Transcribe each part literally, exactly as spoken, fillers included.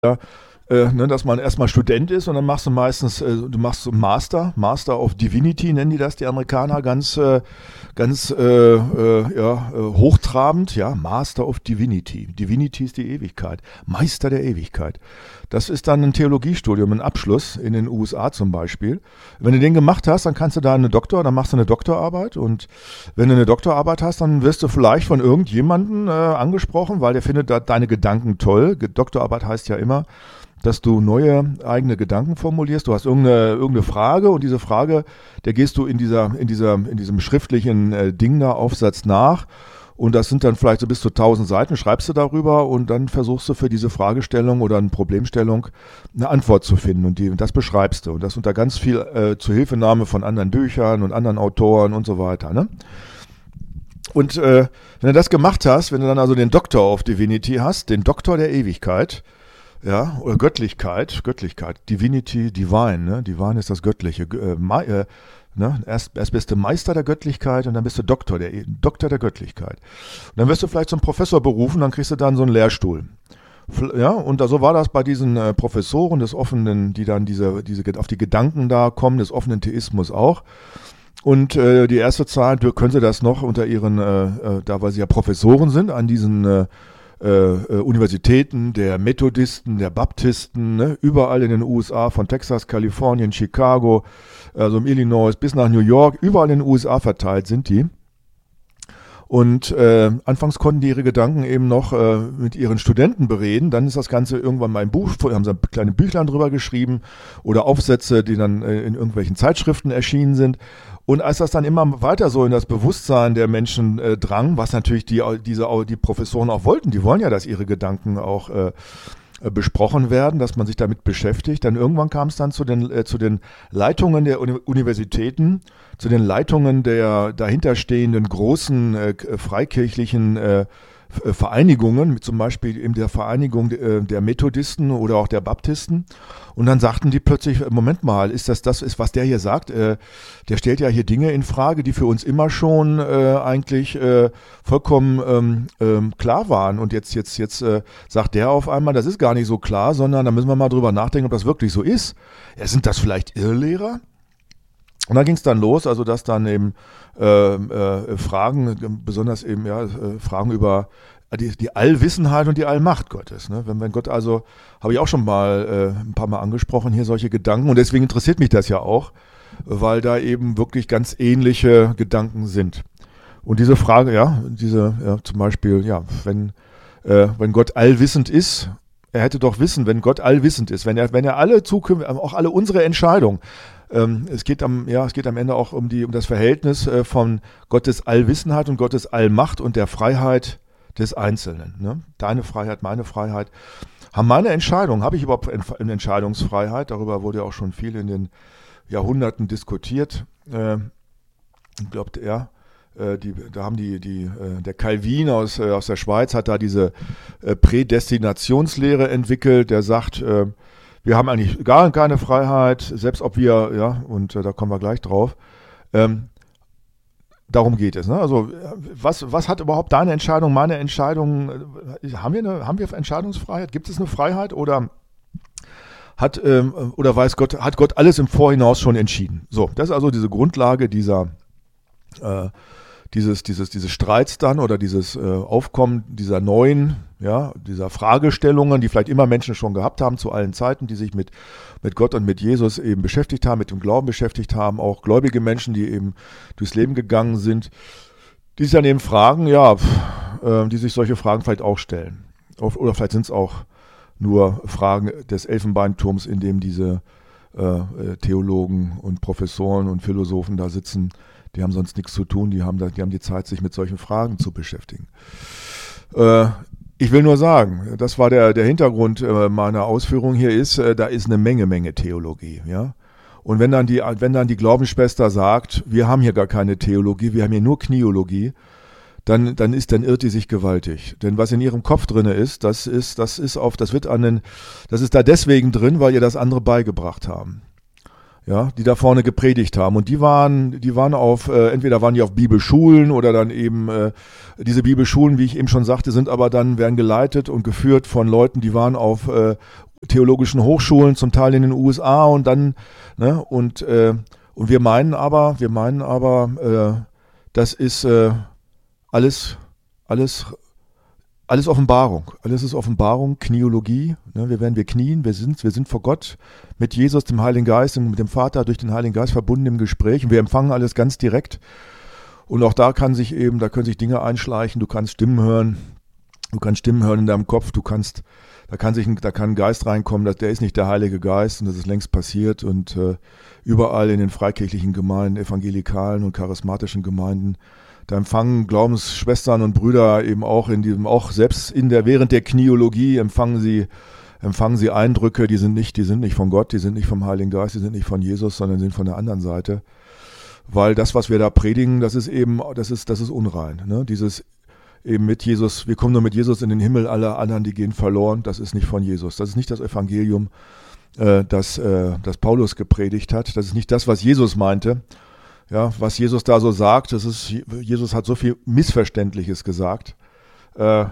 Ja, äh, ne, dass man erstmal Student ist und dann machst du meistens, äh, du machst so Master, Master of Divinity nennen die das, die Amerikaner, ganz, äh, ganz äh, äh, ja, äh, hochtrabend, ja, Master of Divinity. Divinity ist die Ewigkeit, Meister der Ewigkeit. Das ist dann ein Theologiestudium, ein Abschluss in den U S A zum Beispiel. Wenn du den gemacht hast, dann kannst du da eine Doktor, dann machst du eine Doktorarbeit und wenn du eine Doktorarbeit hast, dann wirst du vielleicht von irgendjemandem äh, angesprochen, weil der findet da deine Gedanken toll. Doktorarbeit heißt ja immer, dass du neue eigene Gedanken formulierst. Du hast irgendeine, irgendeine Frage und diese Frage, der gehst du in dieser, in dieser, in diesem schriftlichen äh, Ding da, Aufsatz nach. Und das sind dann vielleicht so bis zu tausend Seiten, schreibst du darüber und dann versuchst du für diese Fragestellung oder eine Problemstellung eine Antwort zu finden und, die, und das beschreibst du. Und das unter ganz viel äh, Zuhilfenahme von anderen Büchern und anderen Autoren und so weiter. Ne? Und äh, wenn du das gemacht hast, wenn du dann also den Doctor of Divinity hast, den Doktor der Ewigkeit, ja, oder Göttlichkeit, Göttlichkeit, Divinity, Divine, ne? Divine ist das Göttliche, äh, äh, Ne? Erst, erst bist du Meister der Göttlichkeit und dann bist du Doktor der, Doktor der Göttlichkeit. Und dann wirst du vielleicht zum Professor berufen, dann kriegst du dann so einen Lehrstuhl. Ja, und da, so war das bei diesen äh, Professoren des offenen, die dann diese, diese, auf die Gedanken da kommen, des offenen Theismus auch. Und äh, die erste Zeit können sie das noch unter ihren, äh, äh, da weil sie ja Professoren sind, an diesen äh, äh, Universitäten der Methodisten, der Baptisten, ne? Überall in den U S A, von Texas, Kalifornien, Chicago, also im Illinois bis nach New York, überall in den U S A verteilt sind die. Und äh, anfangs konnten die ihre Gedanken eben noch äh, mit ihren Studenten bereden. Dann ist das Ganze irgendwann mal ein Buch, haben sie kleine Büchlein drüber geschrieben oder Aufsätze, die dann äh, in irgendwelchen Zeitschriften erschienen sind. Und als das dann immer weiter so in das Bewusstsein der Menschen äh, drang, was natürlich die, diese, die Professoren auch wollten, die wollen ja, dass ihre Gedanken auch äh, besprochen werden, dass man sich damit beschäftigt. Dann irgendwann kam es dann zu den, äh, zu den Leitungen der Uni- Universitäten, zu den Leitungen der dahinterstehenden großen äh, freikirchlichen äh, Vereinigungen, zum Beispiel in der Vereinigung der Methodisten oder auch der Baptisten. Und dann sagten die plötzlich, Moment mal, ist das das, ist, was der hier sagt? Äh, der stellt ja hier Dinge in Frage, die für uns immer schon äh, eigentlich äh, vollkommen ähm, ähm, klar waren. Und jetzt, jetzt, jetzt äh, sagt der auf einmal, das ist gar nicht so klar, sondern da müssen wir mal drüber nachdenken, ob das wirklich so ist. Ja, sind das vielleicht Irrlehrer? Und dann ging es dann los, also dass dann eben äh, äh, Fragen, besonders eben ja äh, Fragen über die, die Allwissenheit und die Allmacht Gottes. Ne? Wenn, wenn Gott also, habe ich auch schon mal äh, ein paar Mal angesprochen, hier solche Gedanken und deswegen interessiert mich das ja auch, weil da eben wirklich ganz ähnliche Gedanken sind. Und diese Frage, ja, diese, ja, zum Beispiel, ja, wenn, äh, wenn Gott allwissend ist, er hätte doch wissen, wenn Gott allwissend ist, wenn er, wenn er alle Zukunft, auch alle unsere Entscheidungen, ähm, es geht am, ja, es geht am Ende auch um die, um das Verhältnis äh, von Gottes Allwissenheit und Gottes Allmacht und der Freiheit des Einzelnen. Ne? Deine Freiheit, meine Freiheit. Haben meine Entscheidungen, habe ich überhaupt eine Entscheidungsfreiheit? Darüber wurde ja auch schon viel in den Jahrhunderten diskutiert. Äh, ich glaube, ja. Die, da haben die, die, der Calvin aus, aus der Schweiz hat da diese Prädestinationslehre entwickelt, der sagt, wir haben eigentlich gar keine Freiheit, selbst ob wir, ja, und da kommen wir gleich drauf. Ähm, darum geht es. Ne? Also was, was hat überhaupt deine Entscheidung, meine Entscheidung, haben wir eine, haben wir Entscheidungsfreiheit? Gibt es eine Freiheit oder hat, ähm, oder weiß Gott, hat Gott alles im Vorhinaus schon entschieden? So, das ist also diese Grundlage dieser äh, dieses, dieses, dieses Streits dann oder dieses äh, Aufkommen dieser neuen, ja, dieser Fragestellungen, die vielleicht immer Menschen schon gehabt haben zu allen Zeiten, die sich mit, mit Gott und mit Jesus eben beschäftigt haben, mit dem Glauben beschäftigt haben, auch gläubige Menschen, die eben durchs Leben gegangen sind, die sich dann eben fragen, ja, äh, die sich solche Fragen vielleicht auch stellen. Oder vielleicht sind es auch nur Fragen des Elfenbeinturms, in dem diese äh, Theologen und Professoren und Philosophen da sitzen. Die haben sonst nichts zu tun, die haben, da, die haben die Zeit, sich mit solchen Fragen zu beschäftigen. Äh, ich will nur sagen, das war der, der Hintergrund äh, meiner Ausführung hier ist, äh, da ist eine Menge, Menge Theologie. Ja? Und wenn dann, die, wenn dann die Glaubensschwester sagt, wir haben hier gar keine Theologie, wir haben hier nur Kniologie, dann, dann ist, dann irrt die sich gewaltig. Denn was in ihrem Kopf drinne ist, das ist, das ist auf, das wird an den, das ist da deswegen drin, weil ihr das andere beigebracht haben. Ja, die da vorne gepredigt haben. Und die waren, die waren auf, äh, entweder waren die auf Bibelschulen oder dann eben, äh, diese Bibelschulen, wie ich eben schon sagte, sind aber dann, werden geleitet und geführt von Leuten, die waren auf äh, theologischen Hochschulen, zum Teil in den U S A und dann, ne, und, äh, und wir meinen aber, wir meinen aber, äh, das ist äh, alles, alles, alles Offenbarung. Alles ist Offenbarung, Kniologie. Ne, wir werden wir knien, wir sind, wir sind vor Gott mit Jesus, dem Heiligen Geist und mit dem Vater durch den Heiligen Geist verbunden im Gespräch. Und wir empfangen alles ganz direkt. Und auch da kann sich eben, da können sich Dinge einschleichen. Du kannst Stimmen hören, du kannst Stimmen hören in deinem Kopf. Du kannst, da kann sich, ein, da kann ein Geist reinkommen. Das, der ist nicht der Heilige Geist und das ist längst passiert. Und äh, überall in den freikirchlichen Gemeinden, evangelikalen und charismatischen Gemeinden, da empfangen Glaubensschwestern und Brüder eben auch in diesem, auch selbst in der, während der Kniologie empfangen sie, empfangen sie Eindrücke, die sind nicht, die sind nicht von Gott, die sind nicht vom Heiligen Geist, die sind nicht von Jesus, sondern sind von der anderen Seite. Weil das, was wir da predigen, das ist eben, das ist, das ist unrein, ne? Dieses eben mit Jesus, wir kommen nur mit Jesus in den Himmel, alle anderen, die gehen verloren, das ist nicht von Jesus. Das ist nicht das Evangelium, äh, das, äh, das Paulus gepredigt hat. Das ist nicht das, was Jesus meinte. Ja, was Jesus da so sagt, das ist, Jesus hat so viel Missverständliches gesagt. Äh,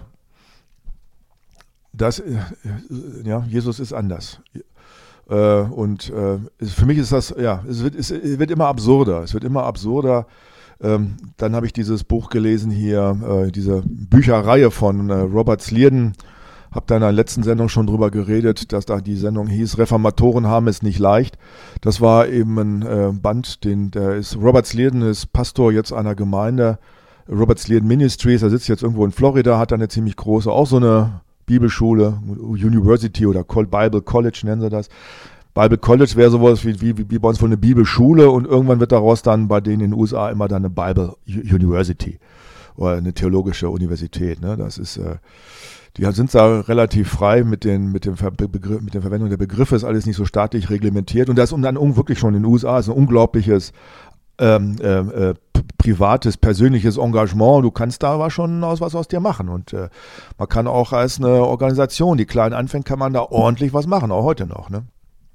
das, äh, ja, Jesus ist anders. Äh, und äh, für mich ist das, ja, es wird, es wird immer absurder. Es wird immer absurder. Ähm, dann habe ich dieses Buch gelesen hier, äh, diese Bücherreihe von äh, Robert Slierden. Habe da in der letzten Sendung schon drüber geredet, dass da die Sendung hieß, Reformatoren haben es nicht leicht. Das war eben ein äh, Band, den, der ist, Robert Slierden ist Pastor jetzt einer Gemeinde, Robert Slierden Ministries, er sitzt jetzt irgendwo in Florida, hat da eine ziemlich große, auch so eine Bibelschule, University oder Bible College nennen sie das. Bible College wäre sowas wie, wie, wie bei uns wohl eine Bibelschule und irgendwann wird daraus dann bei denen in den U S A immer dann eine Bible University oder eine theologische Universität. Ne? Das ist, äh, die sind da relativ frei mit, den, mit, dem Ver- Begriff, mit der Verwendung der Begriffe, ist alles nicht so staatlich reglementiert und das ist dann wirklich schon in den U S A ist ein unglaubliches ähm, äh, p- privates, persönliches Engagement. Du kannst da aber schon aus, was aus dir machen und äh, man kann auch als eine Organisation, die klein anfängt, kann man da ordentlich was machen, auch heute noch, ne?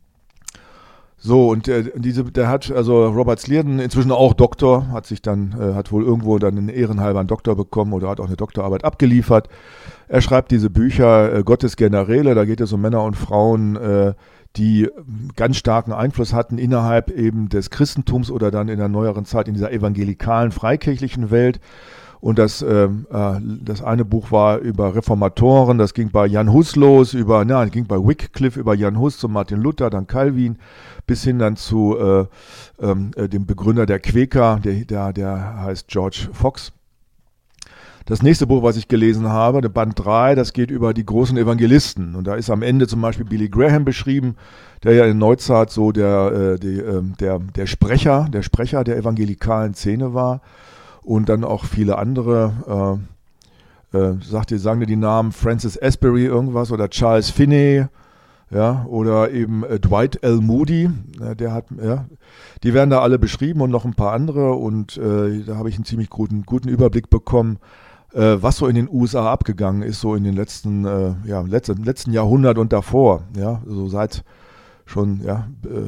So, und äh, diese, der hat, also Robert Slierden, inzwischen auch Doktor, hat sich dann, äh, hat wohl irgendwo dann einen ehrenhalber einen Doktor bekommen oder hat auch eine Doktorarbeit abgeliefert. Er schreibt diese Bücher äh, Gottes Generäle, da geht es um Männer und Frauen, äh, die ganz starken Einfluss hatten innerhalb eben des Christentums oder dann in der neueren Zeit in dieser evangelikalen, freikirchlichen Welt. Und das, äh, das eine Buch war über Reformatoren, das ging bei Jan Hus los, über, na, ging bei Wycliffe über Jan Hus zu Martin Luther, dann Calvin, bis hin dann zu äh, äh, dem Begründer der Quäker, der, der, der heißt George Fox. Das nächste Buch, was ich gelesen habe, der Band drei, das geht über die großen Evangelisten. Und da ist am Ende zum Beispiel Billy Graham beschrieben, der ja in Neuzeit so der, äh, die, äh, der, der Sprecher, der Sprecher der evangelikalen Szene war. Und dann auch viele andere, äh, äh, sagt ihr, sagen dir die Namen Francis Asbury irgendwas oder Charles Finney, ja, oder eben äh, Dwight L. Moody, äh, der hat, ja, die werden da alle beschrieben und noch ein paar andere und äh, da habe ich einen ziemlich guten, guten Überblick bekommen, äh, was so in den U S A abgegangen ist, so in den letzten, äh, ja, letzten, letzten Jahrhundert und davor, ja, so seit schon, ja, äh,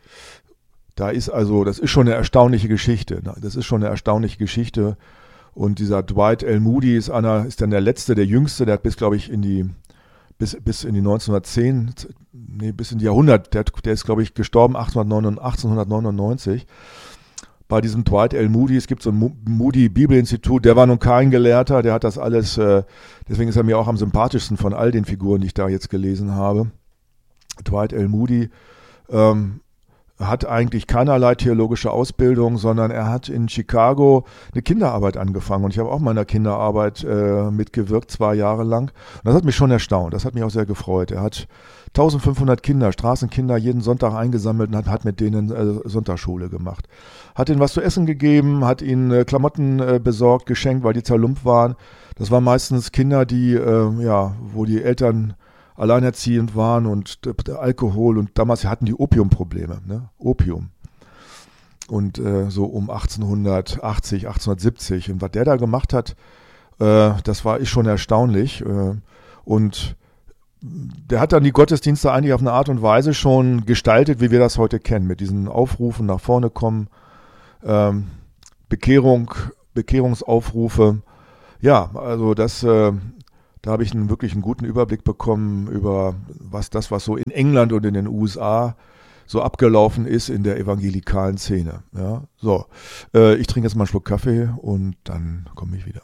Da ist also, das ist schon eine erstaunliche Geschichte. Das ist schon eine erstaunliche Geschichte. Und dieser Dwight L. Moody ist einer, ist dann der letzte, der jüngste, der hat bis, glaube ich, in die, bis, bis in die neunzehnhundertzehn, nee, bis in die Jahrhundert, der, der ist, glaube ich, gestorben achtzehnhundertneunundneunzig. Bei diesem Dwight L. Moody, es gibt so ein Moody Bibelinstitut, der war nun kein Gelehrter, der hat das alles, äh, deswegen ist er mir auch am sympathischsten von all den Figuren, die ich da jetzt gelesen habe. Dwight L. Moody, ähm, hat eigentlich keinerlei theologische Ausbildung, sondern er hat in Chicago eine Kinderarbeit angefangen. Und ich habe auch meiner Kinderarbeit äh, mitgewirkt, zwei Jahre lang. Und das hat mich schon erstaunt, das hat mich auch sehr gefreut. Er hat eintausendfünfhundert Kinder, Straßenkinder, jeden Sonntag eingesammelt und hat, hat mit denen äh, Sonntagsschule gemacht. Hat ihnen was zu essen gegeben, hat ihnen äh, Klamotten äh, besorgt, geschenkt, weil die zerlumpt waren. Das waren meistens Kinder, die, äh, ja, wo die Eltern alleinerziehend waren und der Alkohol und damals hatten die Opiumprobleme, ne? Opium. Und äh, so um achtzehnhundertachtzig, achtzehnhundertsiebzig. Und was der da gemacht hat, äh, das war ist schon erstaunlich. Äh, und der hat dann die Gottesdienste eigentlich auf eine Art und Weise schon gestaltet, wie wir das heute kennen, mit diesen Aufrufen nach vorne kommen, ähm, Bekehrung, Bekehrungsaufrufe. Ja, also das... Äh, Da habe ich einen wirklich einen guten Überblick bekommen über was das, was so in England und in den U S A so abgelaufen ist in der evangelikalen Szene. Ja, so, äh, ich trinke jetzt mal einen Schluck Kaffee und dann komme ich wieder.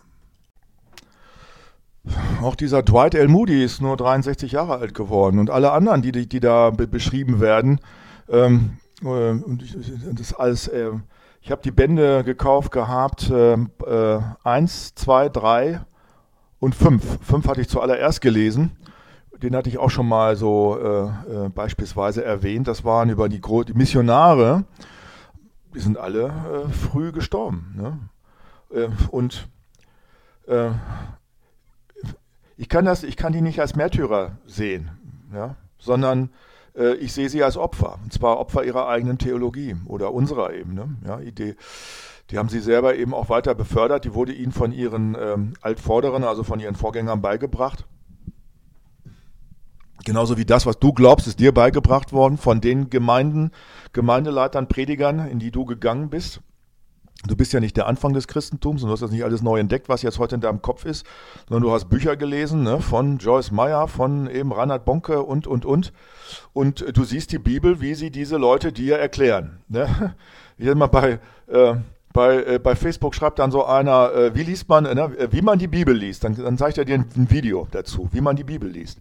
Auch dieser Dwight L. Moody ist nur dreiundsechzig Jahre alt geworden und alle anderen, die, die, die da be- beschrieben werden, ähm, äh, und ich, das ist alles, äh, ich habe die Bände gekauft gehabt, äh, äh, eins, zwei, drei und fünf. Fünf hatte ich zuallererst gelesen. Den hatte ich auch schon mal so äh, äh, beispielsweise erwähnt. Das waren über die, Gro- die Missionare, die sind alle äh, früh gestorben. Ne? Äh, und äh, ich kann das, ich kann die nicht als Märtyrer sehen, ja? Sondern äh, ich sehe sie als Opfer. Und zwar Opfer ihrer eigenen Theologie oder unserer eben. Ne? Ja, Idee. Die haben sie selber eben auch weiter befördert. Die wurde ihnen von ihren ähm, Altvorderen, also von ihren Vorgängern beigebracht. Genauso wie das, was du glaubst, ist dir beigebracht worden von den Gemeinden, Gemeindeleitern, Predigern, in die du gegangen bist. Du bist ja nicht der Anfang des Christentums und du hast das nicht alles neu entdeckt, was jetzt heute in deinem Kopf ist, sondern du hast Bücher gelesen, ne, von Joyce Meyer, von eben Reinhard Bonke und, und, und. Und du siehst die Bibel, wie sie diese Leute dir erklären. Ne? Ich sag mal, bei, äh, bei, äh, bei Facebook schreibt dann so einer, äh, wie liest man, äh, wie man die Bibel liest. Dann, dann zeigt er dir ein, ein Video dazu, wie man die Bibel liest.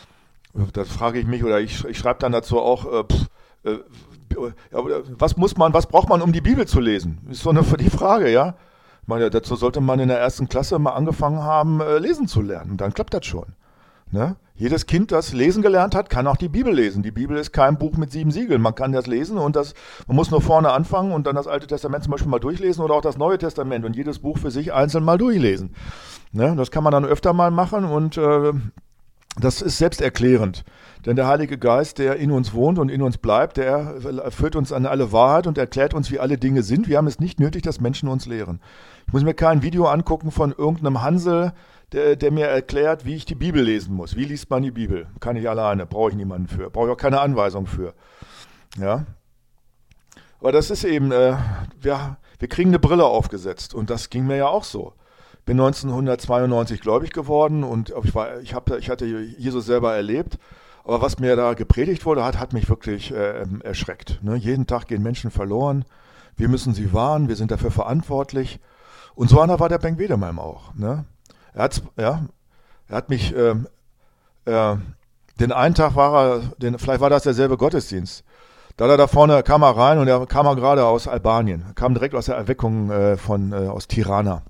Da frage ich mich, oder ich, ich schreibe dann dazu auch, äh, pff, äh, ja, was muss man, was braucht man, um die Bibel zu lesen? Ist so eine die Frage, ja. Ich meine, dazu sollte man in der ersten Klasse mal angefangen haben, äh, lesen zu lernen. Dann klappt das schon. Ne? Jedes Kind, das lesen gelernt hat, kann auch die Bibel lesen. Die Bibel ist kein Buch mit sieben Siegeln. Man kann das lesen und das, man muss nur vorne anfangen und dann das Alte Testament zum Beispiel mal durchlesen oder auch das Neue Testament und jedes Buch für sich einzeln mal durchlesen. Ne? Das kann man dann öfter mal machen und äh, das ist selbsterklärend, denn der Heilige Geist, der in uns wohnt und in uns bleibt, der führt uns an alle Wahrheit und erklärt uns, wie alle Dinge sind. Wir haben es nicht nötig, dass Menschen uns lehren. Ich muss mir kein Video angucken von irgendeinem Hansel, der, der mir erklärt, wie ich die Bibel lesen muss. Wie liest man die Bibel? Kann ich alleine, brauche ich niemanden für, brauche ich auch keine Anweisung für. Ja. Aber das ist eben, äh, wir, wir kriegen eine Brille aufgesetzt und das ging mir ja auch so. Bin neunzehnhundertzweiundneunzig gläubig geworden und ich, war, ich, hab, ich hatte Jesus selber erlebt. Aber was mir da gepredigt wurde, hat, hat mich wirklich äh, erschreckt. Ne? Jeden Tag gehen Menschen verloren. Wir müssen sie wahren. Wir sind dafür verantwortlich. Und so einer war der Bengt Wedemeyer auch. Ne? Er, hat, ja, er hat mich, äh, äh, den einen Tag war er, den, vielleicht war das derselbe Gottesdienst. Da da, da vorne kam er rein und er kam er gerade aus Albanien. Er kam direkt aus der Erweckung äh, von, äh, aus Tirana.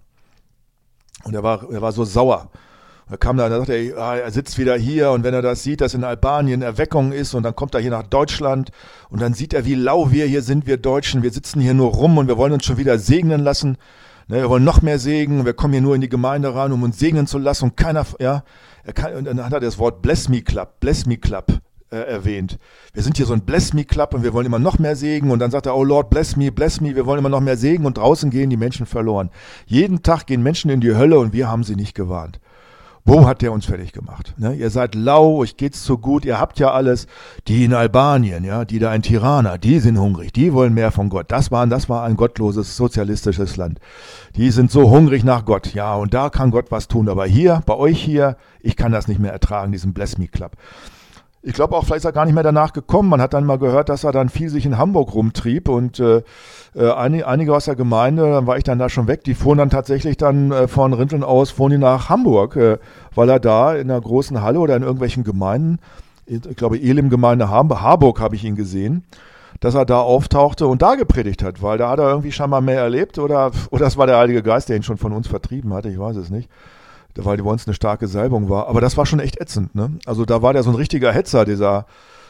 Und er war, er war so sauer. Er kam da und er sagte, er, er sitzt wieder hier und wenn er das sieht, dass in Albanien Erweckung ist und dann kommt er hier nach Deutschland und dann sieht er, wie lau wir hier sind, wir Deutschen. Wir sitzen hier nur rum und wir wollen uns schon wieder segnen lassen. Ne, wir wollen noch mehr segnen. Wir kommen hier nur in die Gemeinde rein, um uns segnen zu lassen und keiner, ja. Er kann, und dann hat er das Wort Bless Me Club, Bless Me Club äh, erwähnt. Wir sind hier so ein Bless Me Club und wir wollen immer noch mehr segnen und dann sagt er, oh Lord, bless me, bless me, wir wollen immer noch mehr segnen und draußen gehen die Menschen verloren. Jeden Tag gehen Menschen in die Hölle und wir haben sie nicht gewarnt. Wo hat der uns fertig gemacht? Ne? Ihr seid lau, euch geht's so gut, ihr habt ja alles. Die in Albanien, ja, die da in Tirana, die sind hungrig, die wollen mehr von Gott. Das war, das war ein gottloses, sozialistisches Land. Die sind so hungrig nach Gott, ja, und da kann Gott was tun. Aber hier, bei euch hier, ich kann das nicht mehr ertragen, diesen Bless Me Club. Ich glaube auch, vielleicht ist er gar nicht mehr danach gekommen. Man hat dann mal gehört, dass er dann viel sich in Hamburg rumtrieb und äh, äh, einige, einige aus der Gemeinde, dann war ich dann da schon weg, die fuhren dann tatsächlich dann äh, von Rinteln aus, fuhren die nach Hamburg, äh, weil er da in einer großen Halle oder in irgendwelchen Gemeinden, ich glaube Elim-Gemeinde Harburg habe ich ihn gesehen, dass er da auftauchte und da gepredigt hat, weil da hat er irgendwie scheinbar mehr erlebt oder, oder das war der Heilige Geist, der ihn schon von uns vertrieben hatte, ich weiß es nicht. Weil die bei uns eine starke Salbung war. Aber das war schon echt ätzend. Ne? Also da war der so ein richtiger Hetzer, dieser,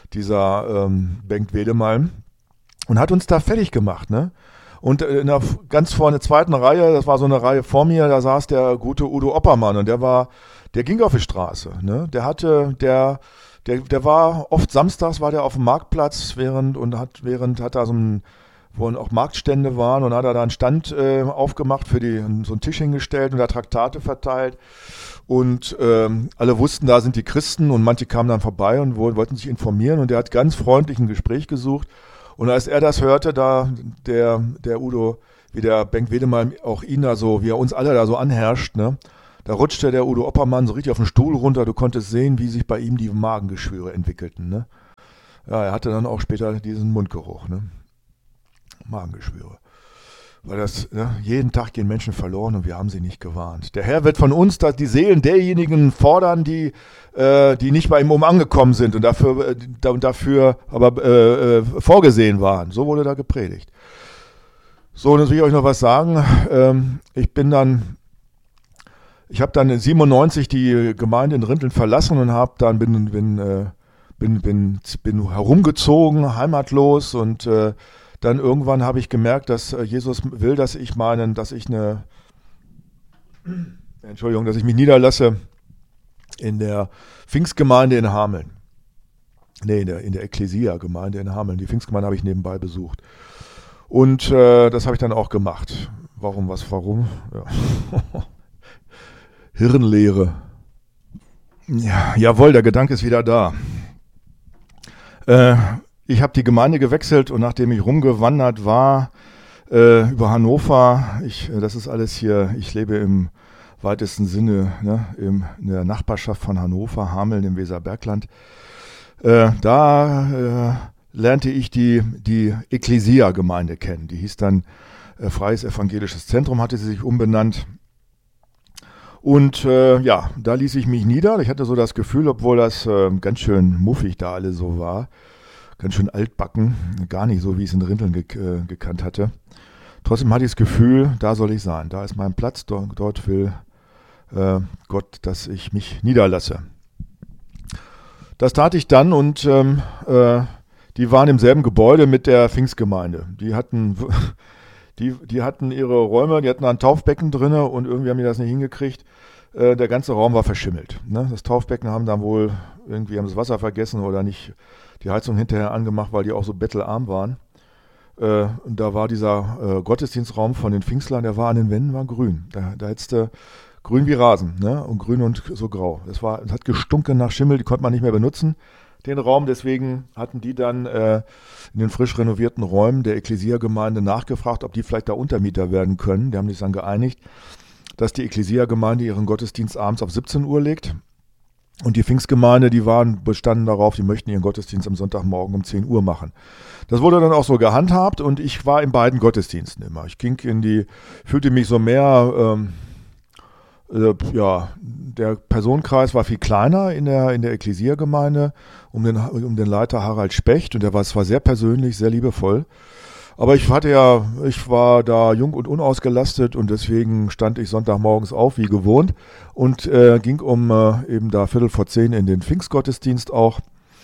dieser ähm, Bengt Wedemeyer. Und hat uns da fertig gemacht. Ne? Und in der ganz vorne zweiten Reihe, das war so eine Reihe vor mir, da saß der gute Udo Oppermann. Und der war, der ging auf die Straße. Ne? Der hatte, der, der, der war oft samstags, war der auf dem Marktplatz während und hat, während hat da so ein, wo auch Marktstände waren und hat er da einen Stand äh, aufgemacht, für die so einen Tisch hingestellt und da Traktate verteilt und ähm, alle wussten, da sind die Christen und manche kamen dann vorbei und wollten sich informieren und der hat ganz freundlich ein Gespräch gesucht und als er das hörte, da der, der Udo, wie der Bengt Wedemeyer auch ihn da so, wie er uns alle da so anherrscht, ne, da rutschte der Udo Oppermann so richtig auf den Stuhl runter. Du konntest sehen, wie sich bei ihm die Magengeschwüre entwickelten. Ne? Ja, er hatte dann auch später diesen Mundgeruch. Ne? Magengeschwüre. Weil das, ne, jeden Tag gehen Menschen verloren und wir haben sie nicht gewarnt. Der Herr wird von uns dass die Seelen derjenigen fordern, die, äh, die nicht bei ihm um angekommen sind und dafür, äh, dafür aber äh, äh, vorgesehen waren. So wurde da gepredigt. So, und jetzt will ich euch noch was sagen. Ähm, ich bin dann, ich habe dann siebenundneunzig die Gemeinde in Rinteln verlassen und habe dann bin, bin, äh, bin, bin, bin herumgezogen, heimatlos und äh, dann irgendwann habe ich gemerkt, dass Jesus will, dass ich meinen, dass ich eine, Entschuldigung, dass ich mich niederlasse in der Pfingstgemeinde in Hameln. Nee, in der, in der Ekklesia-Gemeinde in Hameln. Die Pfingstgemeinde habe ich nebenbei besucht. Und äh, das habe ich dann auch gemacht. Warum, was, warum? Ja. Hirnlehre. Ja, jawohl, der Gedanke ist wieder da. Äh, Ich habe die Gemeinde gewechselt und nachdem ich rumgewandert war äh, über Hannover, ich, das ist alles hier, ich lebe im weitesten Sinne ne, im, in der Nachbarschaft von Hannover, Hameln im Weserbergland, äh, da äh, lernte ich die, die Ekklesia-Gemeinde kennen. Die hieß dann äh, Freies Evangelisches Zentrum, hatte sie sich umbenannt. Und äh, ja, da ließ ich mich nieder. Ich hatte so das Gefühl, obwohl das äh, ganz schön muffig da alles so war, ganz schön altbacken, gar nicht so, wie ich es in Rinteln ge- äh, gekannt hatte. Trotzdem hatte ich das Gefühl, da soll ich sein, da ist mein Platz, dort, dort will äh, Gott, dass ich mich niederlasse. Das tat ich dann und ähm, äh, die waren im selben Gebäude mit der Pfingstgemeinde. Die hatten, die, die hatten ihre Räume, die hatten ein Taufbecken drin und irgendwie haben die das nicht hingekriegt. Äh, der ganze Raum war verschimmelt. Ne? Das Taufbecken haben dann wohl, irgendwie haben das Wasser vergessen oder nicht die Heizung hinterher angemacht, weil die auch so bettelarm waren. Äh, und da war dieser äh, Gottesdienstraum von den Pfingstlern, der war an den Wänden, war grün. Da, da hättest du grün wie Rasen, ne? Und grün und so grau. Das war, das hat gestunken nach Schimmel, die konnte man nicht mehr benutzen, den Raum. Deswegen hatten die dann äh, in den frisch renovierten Räumen der Ekklesia-Gemeinde nachgefragt, ob die vielleicht da Untermieter werden können. Die haben sich dann geeinigt, dass die Ekklesia-Gemeinde ihren Gottesdienst abends auf siebzehn Uhr legt. Und die Pfingstgemeinde, die waren bestanden darauf, die möchten ihren Gottesdienst am Sonntagmorgen um zehn Uhr machen. Das wurde dann auch so gehandhabt und ich war in beiden Gottesdiensten immer. Ich ging in die, fühlte mich so mehr, ähm, äh, ja, der Personenkreis war viel kleiner in der, in der Ekklesia-Gemeinde um den, um den Leiter Harald Specht und der war zwar sehr persönlich, sehr liebevoll. Aber ich hatte ja, ich war da jung und unausgelastet und deswegen stand ich Sonntagmorgens auf, wie gewohnt, und äh, ging um äh, eben da Viertel vor zehn in den Pfingstgottesdienst auch,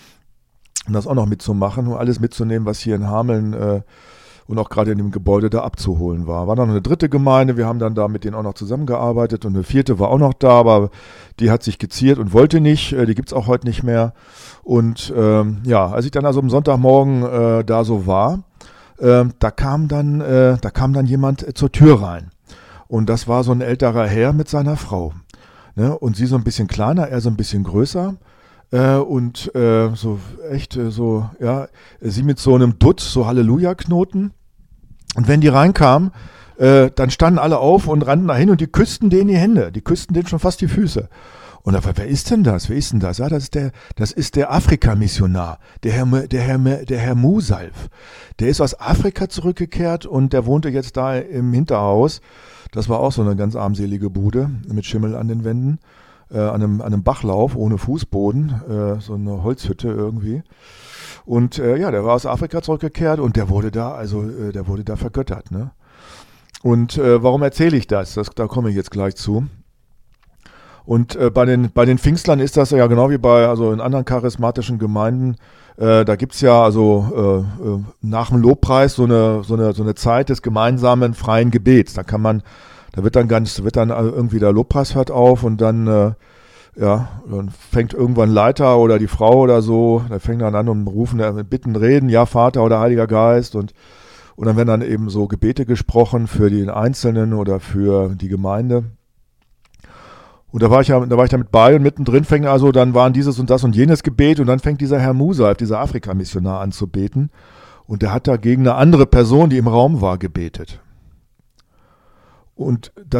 um das auch noch mitzumachen, um alles mitzunehmen, was hier in Hameln äh, und auch gerade in dem Gebäude da abzuholen war. War dann noch eine dritte Gemeinde, wir haben dann da mit denen auch noch zusammengearbeitet und eine vierte war auch noch da, aber die hat sich geziert und wollte nicht, äh, die gibt's auch heute nicht mehr. Und ähm, ja, als ich dann also am Sonntagmorgen äh, da so war, Ähm, da kam dann, äh, da kam dann jemand äh, zur Tür rein. Und das war so ein älterer Herr mit seiner Frau. Ne? Und sie so ein bisschen kleiner, er so ein bisschen größer. Äh, und äh, so echt äh, so, ja, sie mit so einem Dutt, so Halleluja-Knoten. Und wenn die reinkamen, äh, dann standen alle auf und rannten dahin und die küssten denen die Hände. Die küssten denen schon fast die Füße. Und da, wer ist denn das? Wer ist denn das? Ja, das ist der, das ist der Afrika-Missionar, der Herr, der Herr, der Herr Musalf. Der ist aus Afrika zurückgekehrt und der wohnte jetzt da im Hinterhaus. Das war auch so eine ganz armselige Bude mit Schimmel an den Wänden, äh, an einem, an einem Bachlauf ohne Fußboden, äh, so eine Holzhütte irgendwie. Und äh, ja, der war aus Afrika zurückgekehrt und der wurde da, also äh, der wurde da vergöttert, ne? Und äh, warum erzähle ich das? das? Da komme ich jetzt gleich zu. Und äh, bei den bei den Pfingstlern ist das ja genau wie bei also in anderen charismatischen Gemeinden. Äh, da gibt's ja also äh, äh, nach dem Lobpreis so eine so eine so eine Zeit des gemeinsamen freien Gebets. Da kann man, da wird dann ganz wird dann irgendwie der Lobpreis hört auf und dann äh, ja dann fängt irgendwann Leiter oder die Frau oder so, da fängt dann an und rufen, äh, bitten, reden, ja Vater oder Heiliger Geist und und dann werden dann eben so Gebete gesprochen für den Einzelnen oder für die Gemeinde. Und da war ich ja, da war ich da mit bei und mittendrin fängt also, dann waren dieses und das und jenes Gebet und dann fängt dieser Herr Musalf, dieser Afrika-Missionar an zu beten und der hat da gegen eine andere Person, die im Raum war, gebetet. Und das,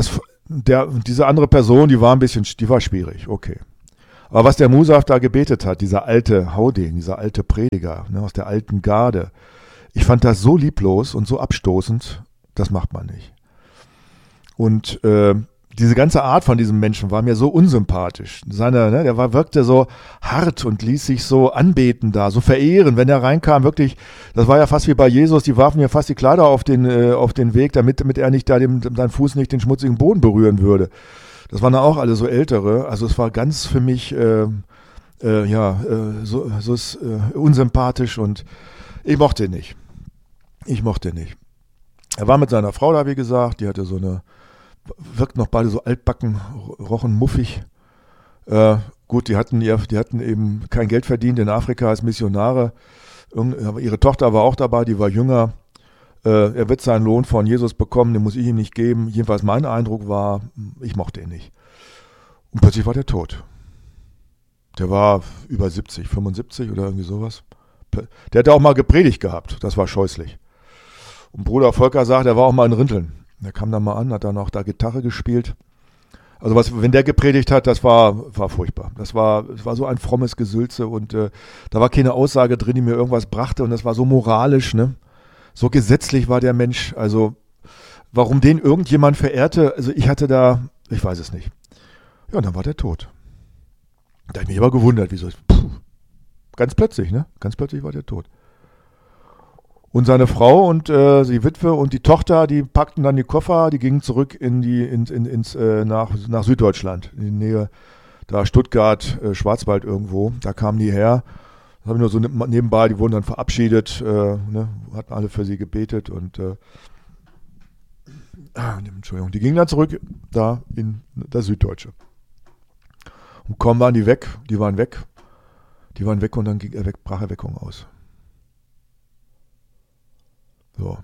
der, diese andere Person, die war ein bisschen, die war schwierig, okay. Aber was der Musaf da gebetet hat, dieser alte Hauding, dieser alte Prediger, ne, aus der alten Garde, ich fand das so lieblos und so abstoßend, das macht man nicht. Und äh, diese ganze Art von diesem Menschen war mir so unsympathisch. Seine, ne, der war, wirkte so hart und ließ sich so anbeten da, so verehren. Wenn er reinkam, wirklich, das war ja fast wie bei Jesus, die warfen mir fast die Kleider auf den, äh, auf den Weg, damit, damit er nicht da dem, sein Fuß nicht den schmutzigen Boden berühren würde. Das waren dann auch alle so Ältere. Also es war ganz für mich äh, äh, ja, äh, so, so ist, äh, unsympathisch und ich mochte ihn nicht. Ich mochte ihn nicht. Er war mit seiner Frau da, wie gesagt, die hatte so eine, wirkt noch beide so altbacken, rochen muffig. Äh, gut, die hatten, ihr, die hatten eben kein Geld verdient in Afrika als Missionare. Irgend, ihre Tochter war auch dabei, die war jünger. Äh, er wird seinen Lohn von Jesus bekommen, den muss ich ihm nicht geben. Jedenfalls mein Eindruck war, ich mochte ihn nicht. Und plötzlich war der tot. Der war über siebzig, fünfundsiebzig oder irgendwie sowas. Der hatte auch mal gepredigt gehabt, das war scheußlich. Und Bruder Volker sagt, er war auch mal in Rinteln. Der kam dann mal an, hat dann auch da Gitarre gespielt. Also was, wenn der gepredigt hat, das war, war furchtbar. Das war, das war so ein frommes Gesülze und äh, da war keine Aussage drin, die mir irgendwas brachte und das war so moralisch, ne? So gesetzlich war der Mensch. Also warum den irgendjemand verehrte, also ich hatte da, ich weiß es nicht. Ja, und dann war der tot. Da habe ich mich aber gewundert, wieso. Puh, ganz plötzlich, ne? Ganz plötzlich war der tot. Und seine Frau und äh, die Witwe und die Tochter, die packten dann die Koffer, die gingen zurück in die, in, in, ins, äh, nach, nach Süddeutschland, in die Nähe, da Stuttgart, äh, Schwarzwald irgendwo. Da kamen die her. Das habe ich nur so nebenbei, die wurden dann verabschiedet, äh, ne, hatten alle für sie gebetet und äh, ah, Entschuldigung, die gingen dann zurück da in das Süddeutsche. Und kaum waren die weg, die waren weg, die waren weg und dann ging er weg, brach Erweckung aus. So.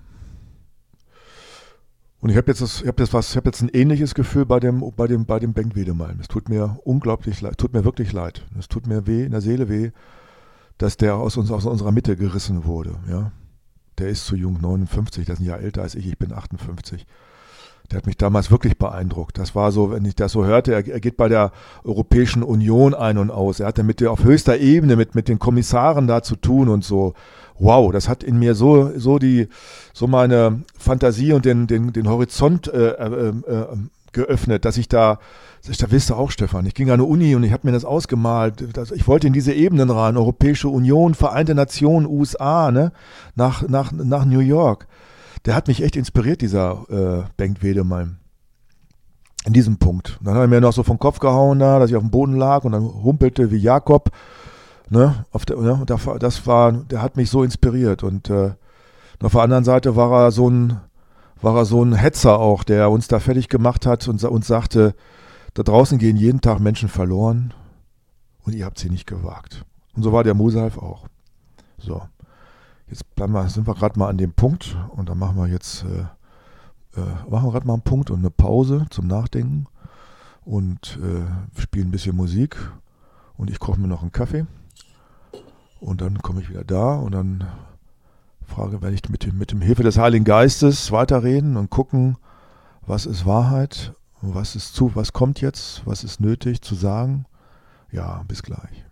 Und ich habe jetzt, das, ich hab jetzt was, ich habe jetzt ein ähnliches Gefühl bei dem, bei dem, bei dem Bengt Wedemalm. Es tut mir unglaublich leid, tut mir wirklich leid. Es tut mir weh, in der Seele weh, dass der aus uns, aus unserer Mitte gerissen wurde. Ja, der ist zu jung, neunundfünfzig, der ist ein Jahr älter als ich. Ich bin achtundfünfzig. Der hat mich damals wirklich beeindruckt. Das war so, wenn ich das so hörte, er, er geht bei der Europäischen Union ein und aus. Er hatte mit der, auf höchster Ebene mit, mit den Kommissaren da zu tun und so. Wow, das hat in mir so, so die, so meine Fantasie und den, den, den Horizont äh, äh, äh, geöffnet, dass ich da, ich, da willst du auch, Stefan. Ich ging an eine Uni und ich habe mir das ausgemalt. Dass, ich wollte in diese Ebenen rein. Europäische Union, Vereinte Nationen, U S A, ne, nach, nach, nach New York. Der hat mich echt inspiriert, dieser äh, Bengt Wedemalm. In diesem Punkt. Dann hat er mir noch so vom Kopf gehauen da, dass ich auf dem Boden lag und dann humpelte wie Jakob. Ne, auf der, ne, das war, der hat mich so inspiriert. Und äh, auf der anderen Seite war er so ein, war er so ein Hetzer auch, der uns da fertig gemacht hat und uns sagte, da draußen gehen jeden Tag Menschen verloren und ihr habt sie nicht gewagt. Und so war der Musaf auch. So. Jetzt bleiben wir, sind wir gerade mal an dem Punkt und dann machen wir jetzt äh, äh, machen wir gerade mal einen Punkt und eine Pause zum Nachdenken und äh, spielen ein bisschen Musik und ich koche mir noch einen Kaffee und dann komme ich wieder da und dann frage, werde ich mit dem, mit dem Hilfe des Heiligen Geistes weiterreden und gucken, was ist Wahrheit, was ist zu, was kommt jetzt, was ist nötig zu sagen. Ja, bis gleich.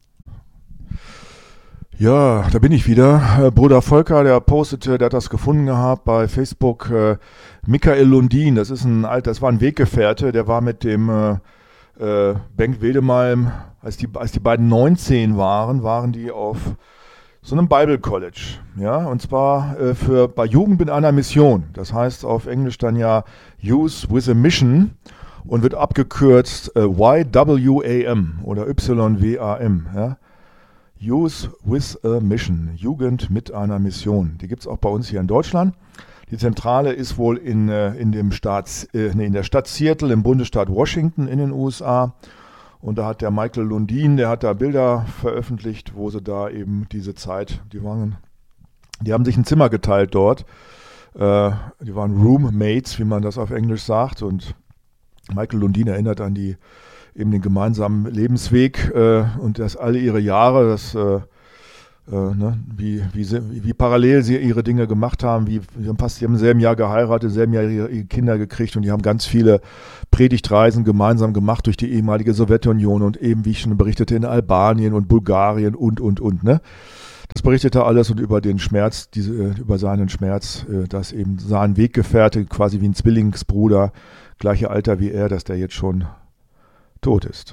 Ja, da bin ich wieder. Bruder Volker, der postete, der hat das gefunden gehabt bei Facebook. Äh, Michael Lundin, das ist ein alter, das war ein Weggefährte, der war mit dem äh, äh, Bengt Wedemalm, als die, als die beiden neunzehn waren, waren die auf so einem Bible College, ja, und zwar äh, für bei Jugend mit einer Mission. Das heißt auf Englisch dann ja Youth with a Mission und wird abgekürzt äh, Y W A M oder Y W A M, ja. Youth with a Mission, Jugend mit einer Mission. Die gibt es auch bei uns hier in Deutschland. Die Zentrale ist wohl in, äh, in, dem Staat, äh, nee, in der Stadt Seattle im Bundesstaat Washington in den U S A. Und da hat der Michael Lundin, der hat da Bilder veröffentlicht, wo sie da eben diese Zeit, die waren, die haben sich ein Zimmer geteilt dort. Äh, die waren Roommates, wie man das auf Englisch sagt. Und Michael Lundin erinnert an die eben den gemeinsamen Lebensweg äh, und das alle ihre Jahre, das äh, äh, ne, wie, wie, sie, wie parallel sie ihre Dinge gemacht haben, wie, wie haben fast, die haben im selben Jahr geheiratet, im selben Jahr ihre, ihre Kinder gekriegt und die haben ganz viele Predigtreisen gemeinsam gemacht durch die ehemalige Sowjetunion und eben, wie ich schon berichtete, in Albanien und Bulgarien und, und, und, ne. Das berichtete alles und über den Schmerz, diese, über seinen Schmerz, dass eben sein Weggefährte, quasi wie ein Zwillingsbruder, gleiche Alter wie er, dass der jetzt schon tot ist.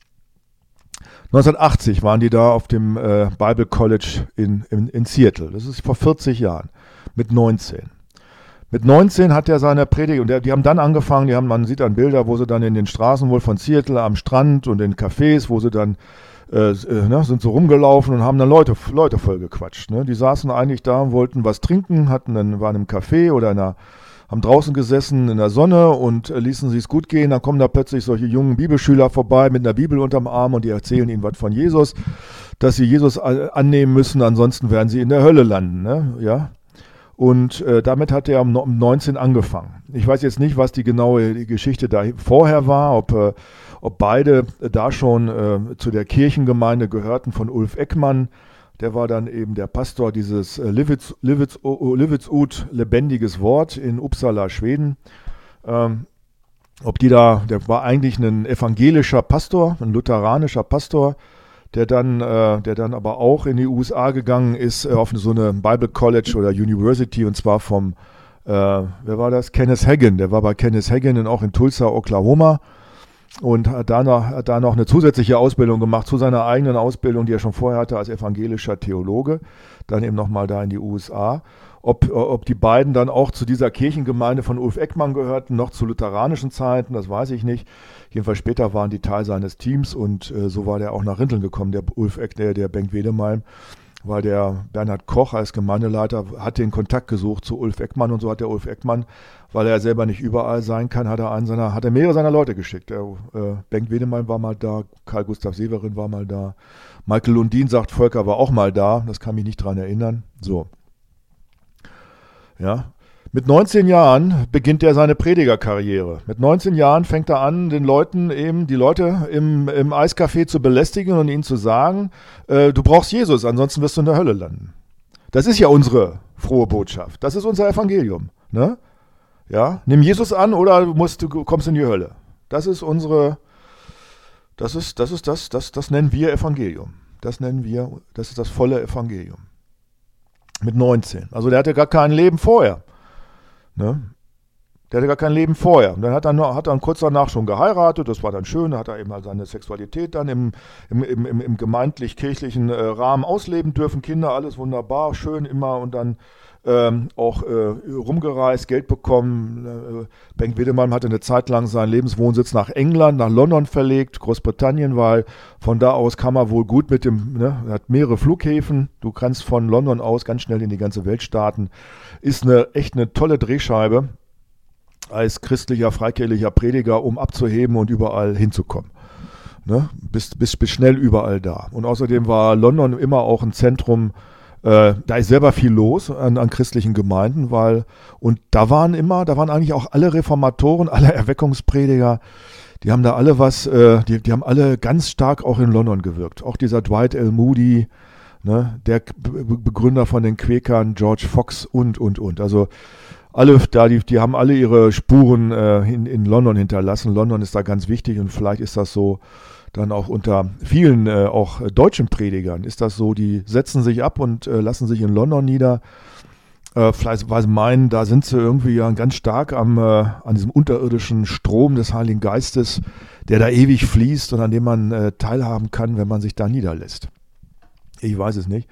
neunzehnhundertachtzig waren die da auf dem äh, Bible College in, in, in Seattle. Das ist vor vierzig Jahren, mit neunzehn. Mit neunzehn hat er seine Predigt, und der, die haben dann angefangen, die haben, man sieht dann Bilder, wo sie dann in den Straßen wohl von Seattle am Strand und in Cafés, wo sie dann Äh, ne, sind so rumgelaufen und haben dann Leute, Leute voll gequatscht. Ne? Die saßen eigentlich da und wollten was trinken, hatten dann, waren im Café oder in einer, haben draußen gesessen in der Sonne und äh, ließen sie es gut gehen. Dann kommen da plötzlich solche jungen Bibelschüler vorbei mit einer Bibel unterm Arm und die erzählen ihnen was von Jesus, dass sie Jesus annehmen müssen, ansonsten werden sie in der Hölle landen. Ne? Ja? Und äh, damit hat er um, um neunzehn angefangen. Ich weiß jetzt nicht, was die genaue die Geschichte da vorher war, ob äh, ob beide da schon äh, zu der Kirchengemeinde gehörten von Ulf Ekman. Der war dann eben der Pastor dieses äh, Livets, Livets, oh, Livetsud, lebendiges Wort in Uppsala, Schweden. Ähm, ob die da, der war eigentlich ein evangelischer Pastor, ein lutheranischer Pastor, der dann, äh, der dann aber auch in die U S A gegangen ist, äh, auf so eine Bible College oder University, und zwar vom, äh, wer war das? Kenneth Hagin. Der war bei Kenneth Hagin und auch in Tulsa, Oklahoma. Und hat da, noch, hat da noch eine zusätzliche Ausbildung gemacht zu seiner eigenen Ausbildung, die er schon vorher hatte als evangelischer Theologe, dann eben nochmal da in die U S A. Ob, ob die beiden dann auch zu dieser Kirchengemeinde von Ulf Ekman gehörten, noch zu lutheranischen Zeiten, das weiß ich nicht. Jedenfalls später waren die Teil seines Teams und äh, so war der auch nach Rinteln gekommen, der Ulf Ekman, der, der Bengt Wedemalm, weil der Bernhard Koch als Gemeindeleiter hat den Kontakt gesucht zu Ulf Ekman und so hat der Ulf Ekman, weil er selber nicht überall sein kann, hat er einen seiner, hat er mehrere seiner Leute geschickt. Der, äh, Bengt Wedemalm war mal da, Karl Gustav Severin war mal da, Michael Lundin sagt, Volker war auch mal da, das kann mich nicht dran erinnern. So. Ja. Mit neunzehn Jahren beginnt er seine Predigerkarriere. Mit neunzehn Jahren fängt er an, den Leuten eben, die Leute im, im Eiscafé zu belästigen und ihnen zu sagen, äh, du brauchst Jesus, ansonsten wirst du in der Hölle landen. Das ist ja unsere frohe Botschaft. Das ist unser Evangelium. Ne? Ja? Nimm Jesus an oder du, musst, du kommst in die Hölle. Das ist unsere, das ist, das ist das, das, das nennen wir Evangelium. Das nennen wir, das ist das volle Evangelium. Mit neunzehn. Also der hatte gar kein Leben vorher. Ne? Der hatte gar kein Leben vorher. Und dann hat er, noch, hat er kurz danach schon geheiratet, das war dann schön, da hat er eben halt seine Sexualität dann im, im, im, im, im gemeindlich-kirchlichen äh, Rahmen ausleben dürfen, Kinder, alles wunderbar, schön immer und dann ähm, auch äh, rumgereist, Geld bekommen. Äh, Bengt Wedemalm hatte eine Zeit lang seinen Lebenswohnsitz nach England, nach London verlegt, Großbritannien, weil von da aus kann man wohl gut mit dem, ne, er hat mehrere Flughäfen, du kannst von London aus ganz schnell in die ganze Welt starten. Ist eine echt eine tolle Drehscheibe als christlicher, freikirchlicher Prediger, um abzuheben und überall hinzukommen. Ne? Bist, bist, bist schnell überall da. Und außerdem war London immer auch ein Zentrum, äh, da ist selber viel los an, an christlichen Gemeinden, weil, und da waren immer, da waren eigentlich auch alle Reformatoren, alle Erweckungsprediger, die haben da alle was, äh, die, die haben alle ganz stark auch in London gewirkt. Auch dieser Dwight L. Moody, ne, der Begründer von den Quäkern, George Fox und, und, und. Also alle da, die, die haben alle ihre Spuren äh, in, in London hinterlassen. London ist da ganz wichtig und vielleicht ist das so dann auch unter vielen äh, auch deutschen Predigern ist das so, die setzen sich ab und äh, lassen sich in London nieder. Äh, vielleicht weil sie meinen, da sind sie irgendwie ja ganz stark am, äh, an diesem unterirdischen Strom des Heiligen Geistes, der da ewig fließt und an dem man äh, teilhaben kann, wenn man sich da niederlässt. Ich weiß es nicht.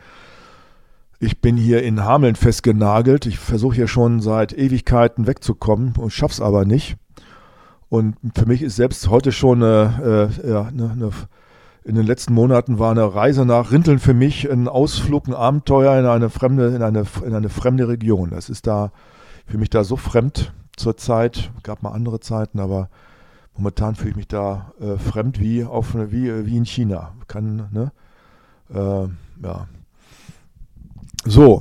Ich bin hier in Hameln festgenagelt. Ich versuche hier schon seit Ewigkeiten wegzukommen und schaff's aber nicht. Und für mich ist selbst heute schon eine, äh, ja, eine, eine, in den letzten Monaten war eine Reise nach Rinteln für mich ein Ausflug, ein Abenteuer in eine fremde, in eine, in eine fremde Region. Das ist da für mich da so fremd zur Zeit. Gab mal andere Zeiten, aber momentan fühle ich mich da äh, fremd wie auf wie, wie in China. Kann, ne? Äh, ja. So.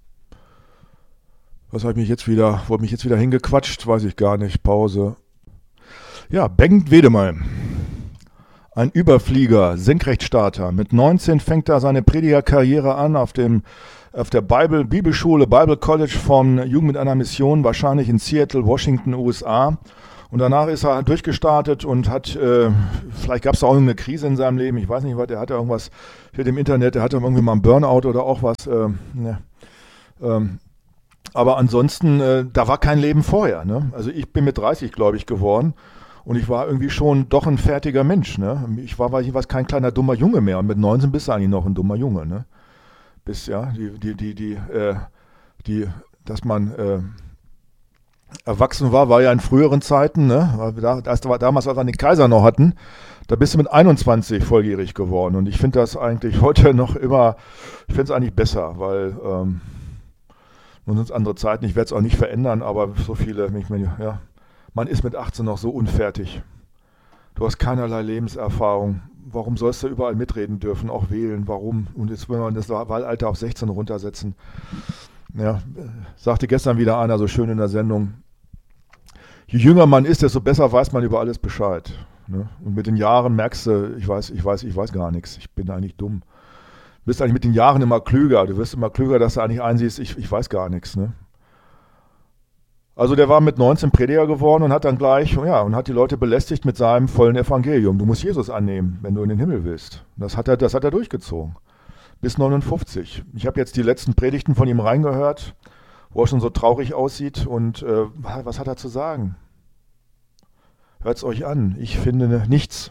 Was habe ich mich jetzt wieder, wo habe mich jetzt wieder hingequatscht? Weiß ich gar nicht. Pause. Ja, Bengt Wedemalm. Ein Überflieger, Senkrechtstarter. Mit neunzehn fängt er seine Predigerkarriere an auf dem auf der Bible, Bibelschule, Bible College von Jugend mit einer Mission, wahrscheinlich in Seattle, Washington, U S A. Und danach ist er durchgestartet und hat, äh, vielleicht gab es da auch irgendeine Krise in seinem Leben, ich weiß nicht was, er hatte irgendwas für dem Internet, er hatte irgendwie mal einen Burnout oder auch was. Äh, ne. ähm, aber ansonsten, äh, da war kein Leben vorher. Ne? Also ich bin mit dreißig, glaube ich, geworden. Und ich war irgendwie schon doch ein fertiger Mensch. Ne? Ich war, weil ich war kein kleiner dummer Junge mehr. Und mit neunzehn bist du eigentlich noch ein dummer Junge. Ne? Bis, ja, die, die, die, die, äh, die, dass man äh, erwachsen war, war ja in früheren Zeiten, ne? Da, als wir damals, als wir den Kaiser noch hatten, da bist du mit einundzwanzig volljährig geworden. Und ich finde das eigentlich heute noch immer, ich finde es eigentlich besser, weil ähm, nun sind es andere Zeiten. Ich werde es auch nicht verändern, aber so viele, ich meine, ja, man ist mit achtzehn noch so unfertig. Du hast keinerlei Lebenserfahrung. Warum sollst du überall mitreden dürfen, auch wählen? Warum? Und jetzt will man das Wahlalter auf sechzehn runtersetzen. Ja, sagte gestern wieder einer so schön in der Sendung, je jünger man ist, desto besser weiß man über alles Bescheid. Ne? Und mit den Jahren merkst du, ich weiß, ich weiß, ich weiß gar nichts. Ich bin eigentlich dumm. Du bist eigentlich mit den Jahren immer klüger. Du wirst immer klüger, dass du eigentlich einsiehst, ich, ich weiß gar nichts. Ne? Also der war mit neunzehn Prediger geworden und hat dann gleich, ja, und hat die Leute belästigt mit seinem vollen Evangelium. Du musst Jesus annehmen, wenn du in den Himmel willst. Das hat er, das hat er durchgezogen. Bis neunundfünfzig. Ich habe jetzt die letzten Predigten von ihm reingehört, wo er schon so traurig aussieht. Und äh, was hat er zu sagen? Hört es euch an. Ich finde nichts.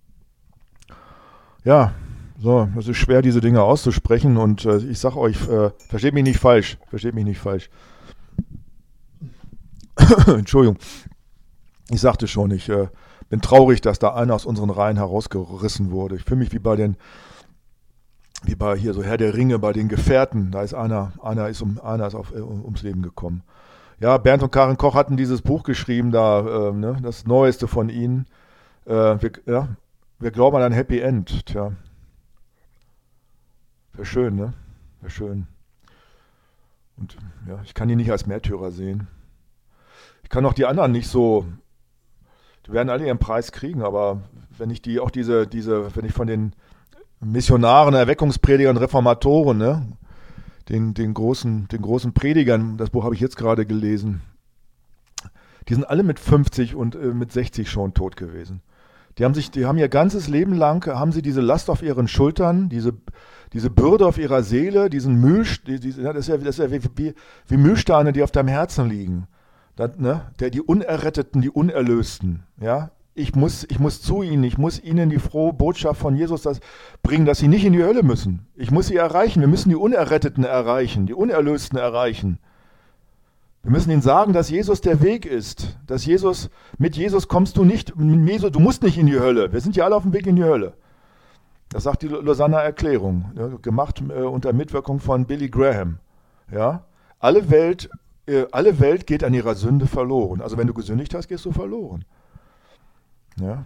Ja, so, es ist schwer, diese Dinge auszusprechen. Und äh, ich sage euch, äh, versteht mich nicht falsch, versteht mich nicht falsch. Entschuldigung, ich sagte schon, ich äh, bin traurig, dass da einer aus unseren Reihen herausgerissen wurde. Ich fühle mich wie bei den, wie bei hier so Herr der Ringe, bei den Gefährten. Da ist einer, einer ist, um, einer ist auf, äh, ums Leben gekommen. Ja, Bernd und Karin Koch hatten dieses Buch geschrieben, da äh, ne, das Neueste von ihnen. Äh, wir, ja, wir glauben an ein Happy End. Tja, wäre schön, ne? Wäre schön. Und ja, ich kann die nicht als Märtyrer sehen. Ich kann auch die anderen nicht so, die werden alle ihren Preis kriegen, aber wenn ich die auch diese, diese, wenn ich von den Missionaren, Erweckungspredigern, Reformatoren, ne, den, den großen, den großen Predigern, das Buch habe ich jetzt gerade gelesen, die sind alle mit fünfzig und äh, mit sechzig schon tot gewesen. Die haben sich, die haben ihr ganzes Leben lang, haben sie diese Last auf ihren Schultern, diese, diese Bürde auf ihrer Seele, diesen Müll, die, die, das ist ja, das ist ja wie, wie, wie Mühlsteine, die auf deinem Herzen liegen. Das, ne, der, die Unerretteten, die Unerlösten, ja, ich muss, ich muss zu ihnen, ich muss ihnen die frohe Botschaft von Jesus das bringen, dass sie nicht in die Hölle müssen. Ich muss sie erreichen, wir müssen die Unerretteten erreichen, die Unerlösten erreichen. Wir müssen ihnen sagen, dass Jesus der Weg ist, dass Jesus, mit Jesus kommst du nicht, mit Jesus, du musst nicht in die Hölle, wir sind ja alle auf dem Weg in die Hölle. Das sagt die Lausanner Erklärung, ja, gemacht äh, unter Mitwirkung von Billy Graham. Ja, alle Welt Alle Welt geht an ihrer Sünde verloren. Also wenn du gesündigt hast, gehst du verloren. Ja.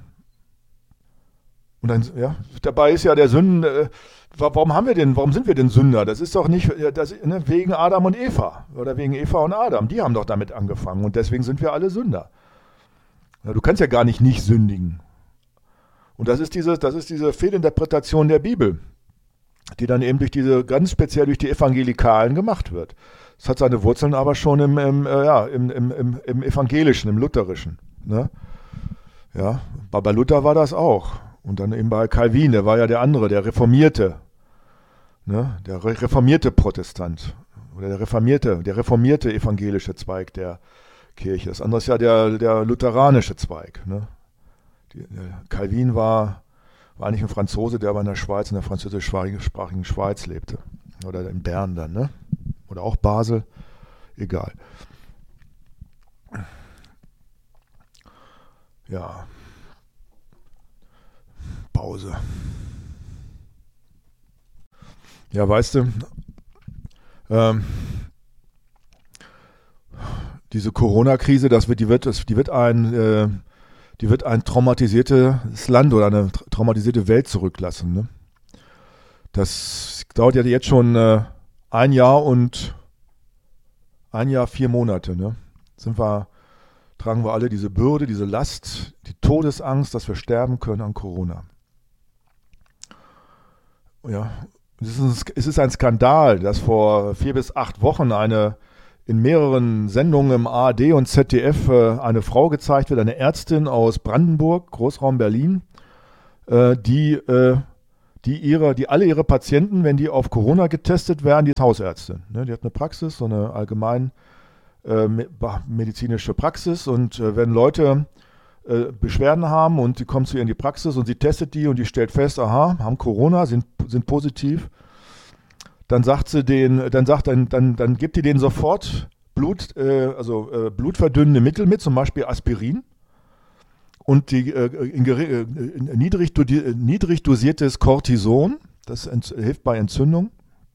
Und dann, ja, dabei ist ja der Sünden, äh, warum haben wir denn, warum sind wir denn Sünder? Das ist doch nicht das, ne, wegen Adam und Eva oder wegen Eva und Adam. Die haben doch damit angefangen und deswegen sind wir alle Sünder. Ja, du kannst ja gar nicht nicht sündigen. Und das ist diese, das ist diese Fehlinterpretation der Bibel, die dann eben durch diese, ganz speziell durch die Evangelikalen gemacht wird. Das hat seine Wurzeln aber schon im, im, äh, ja, im, im, im, im Evangelischen, im Lutherischen. Ne? Ja, bei, bei Luther war das auch. Und dann eben bei Calvin, der war ja der andere, der Reformierte. Ne? Der re- reformierte Protestant. Oder der reformierte, der reformierte evangelische Zweig der Kirche. Das andere ist ja der, der lutheranische Zweig. Ne? Die, der Calvin war, war eigentlich ein Franzose, der aber in der Schweiz, in der französischsprachigen Schweiz lebte. Oder in Bern dann, ne? Oder auch Basel, egal. Ja. Pause. Ja, weißt du, ähm, diese Corona-Krise, das wird, die wird, das, die wird ein, äh, die wird ein traumatisiertes Land oder eine tra- traumatisierte Welt zurücklassen. Ne? Das dauert ja jetzt schon äh, ein Jahr und ein Jahr, vier Monate. Ne? Sind wir, tragen wir alle diese Bürde, diese Last, die Todesangst, dass wir sterben können an Corona. ja, es ist, es ist ein Skandal, dass vor vier bis acht Wochen eine in mehreren Sendungen im A R D und Z D F äh, eine Frau gezeigt wird, eine Ärztin aus Brandenburg, Großraum Berlin, äh, die, äh, die, ihre, die alle ihre Patienten, wenn die auf Corona getestet werden, die ist Hausärztin. Ne? Die hat eine Praxis, so eine allgemein äh, medizinische Praxis, und äh, wenn Leute äh, Beschwerden haben und sie kommen zu ihr in die Praxis und sie testet die und die stellt fest, aha, haben Corona, sind, sind positiv, dann sagt sie den, dann sagt, dann, dann, dann gibt die denen sofort Blut, äh, also äh, blutverdünnende Mittel mit, zum Beispiel Aspirin, und die äh, in, äh, niedrig, niedrig dosiertes Cortison, das ent, hilft bei Entzündung.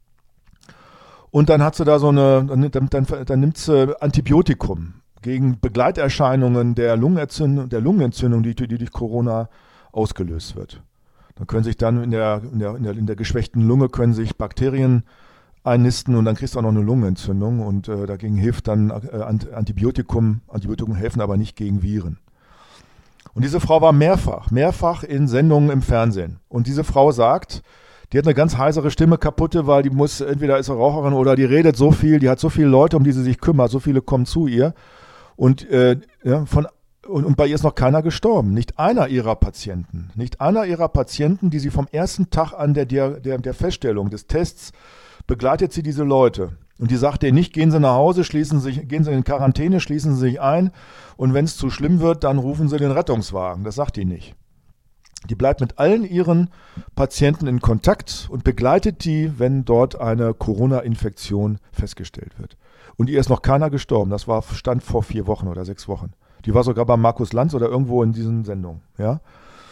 Und dann hat sie da so eine, dann, dann, dann nimmt sie Antibiotikum gegen Begleiterscheinungen der Lungenentzündung, der Lungenentzündung, die, die durch Corona ausgelöst wird. Dann können sich dann in der, in der, in der, in der geschwächten Lunge können sich Bakterien einnisten, und dann kriegst du auch noch eine Lungenentzündung, und äh, dagegen hilft dann äh, Antibiotikum. Antibiotikum helfen aber nicht gegen Viren. Und diese Frau war mehrfach, mehrfach in Sendungen im Fernsehen. Und diese Frau sagt, die hat eine ganz heisere Stimme, kaputte, weil die muss, entweder ist sie Raucherin oder die redet so viel, die hat so viele Leute, um die sie sich kümmert, so viele kommen zu ihr. Und äh, ja, von Und, und bei ihr ist noch keiner gestorben. Nicht einer ihrer Patienten. Nicht einer ihrer Patienten, die sie vom ersten Tag an der, der, der Feststellung des Tests begleitet sie diese Leute. Und die sagt denen nicht, gehen Sie nach Hause, schließen sich, gehen Sie in Quarantäne, schließen Sie sich ein. Und wenn es zu schlimm wird, dann rufen Sie den Rettungswagen. Das sagt die nicht. Die bleibt mit allen ihren Patienten in Kontakt und begleitet die, wenn dort eine Corona-Infektion festgestellt wird. Und ihr ist noch keiner gestorben. Das war Stand vor vier Wochen oder sechs Wochen. Die war sogar bei Markus Lanz oder irgendwo in diesen Sendungen. Ja?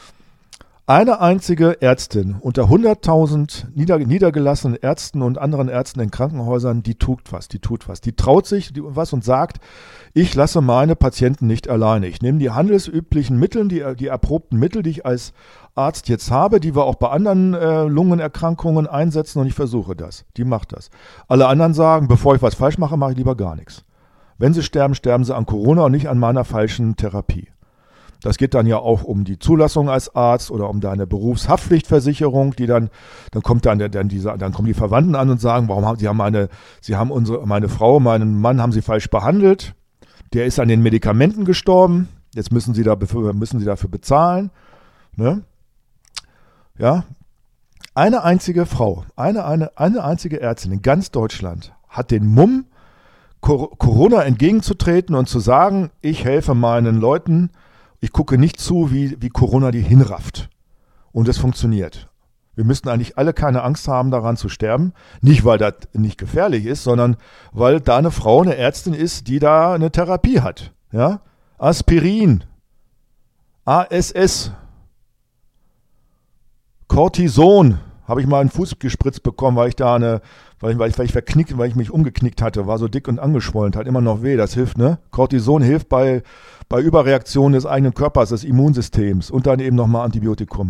Eine einzige Ärztin unter hunderttausend nieder, niedergelassenen Ärzten und anderen Ärzten in Krankenhäusern, die tut was, die tut was. Die traut sich was und sagt, ich lasse meine Patienten nicht alleine. Ich nehme die handelsüblichen Mittel, die, die erprobten Mittel, die ich als Arzt jetzt habe, die wir auch bei anderen äh, Lungenerkrankungen einsetzen, und ich versuche das. Die macht das. Alle anderen sagen, bevor ich was falsch mache, mache ich lieber gar nichts. Wenn sie sterben, sterben sie an Corona und nicht an meiner falschen Therapie. Das geht dann ja auch um die Zulassung als Arzt oder um deine Berufshaftpflichtversicherung, die dann, dann kommt dann, dann, diese, dann kommen die Verwandten an und sagen, warum haben sie haben meine, sie haben unsere, meine Frau, meinen Mann haben sie falsch behandelt, der ist an den Medikamenten gestorben, jetzt müssen sie, da, müssen sie dafür bezahlen. Ne? Ja, eine einzige Frau, eine, eine, eine einzige Ärztin in ganz Deutschland hat den Mumm, Corona entgegenzutreten und zu sagen, ich helfe meinen Leuten, ich gucke nicht zu, wie, wie Corona die hinrafft. Und es funktioniert. Wir müssten eigentlich alle keine Angst haben, daran zu sterben. Nicht, weil das nicht gefährlich ist, sondern weil da eine Frau, eine Ärztin ist, die da eine Therapie hat. Ja? Aspirin, A S S, Cortison, habe ich mal einen Fuß gespritzt bekommen, weil ich da eine, weil ich, weil ich, weil ich verknickt, weil ich mich umgeknickt hatte, war so dick und angeschwollen, hat immer noch weh, das hilft, ne? Cortison hilft bei, bei Überreaktionen des eigenen Körpers, des Immunsystems, und dann eben nochmal Antibiotikum.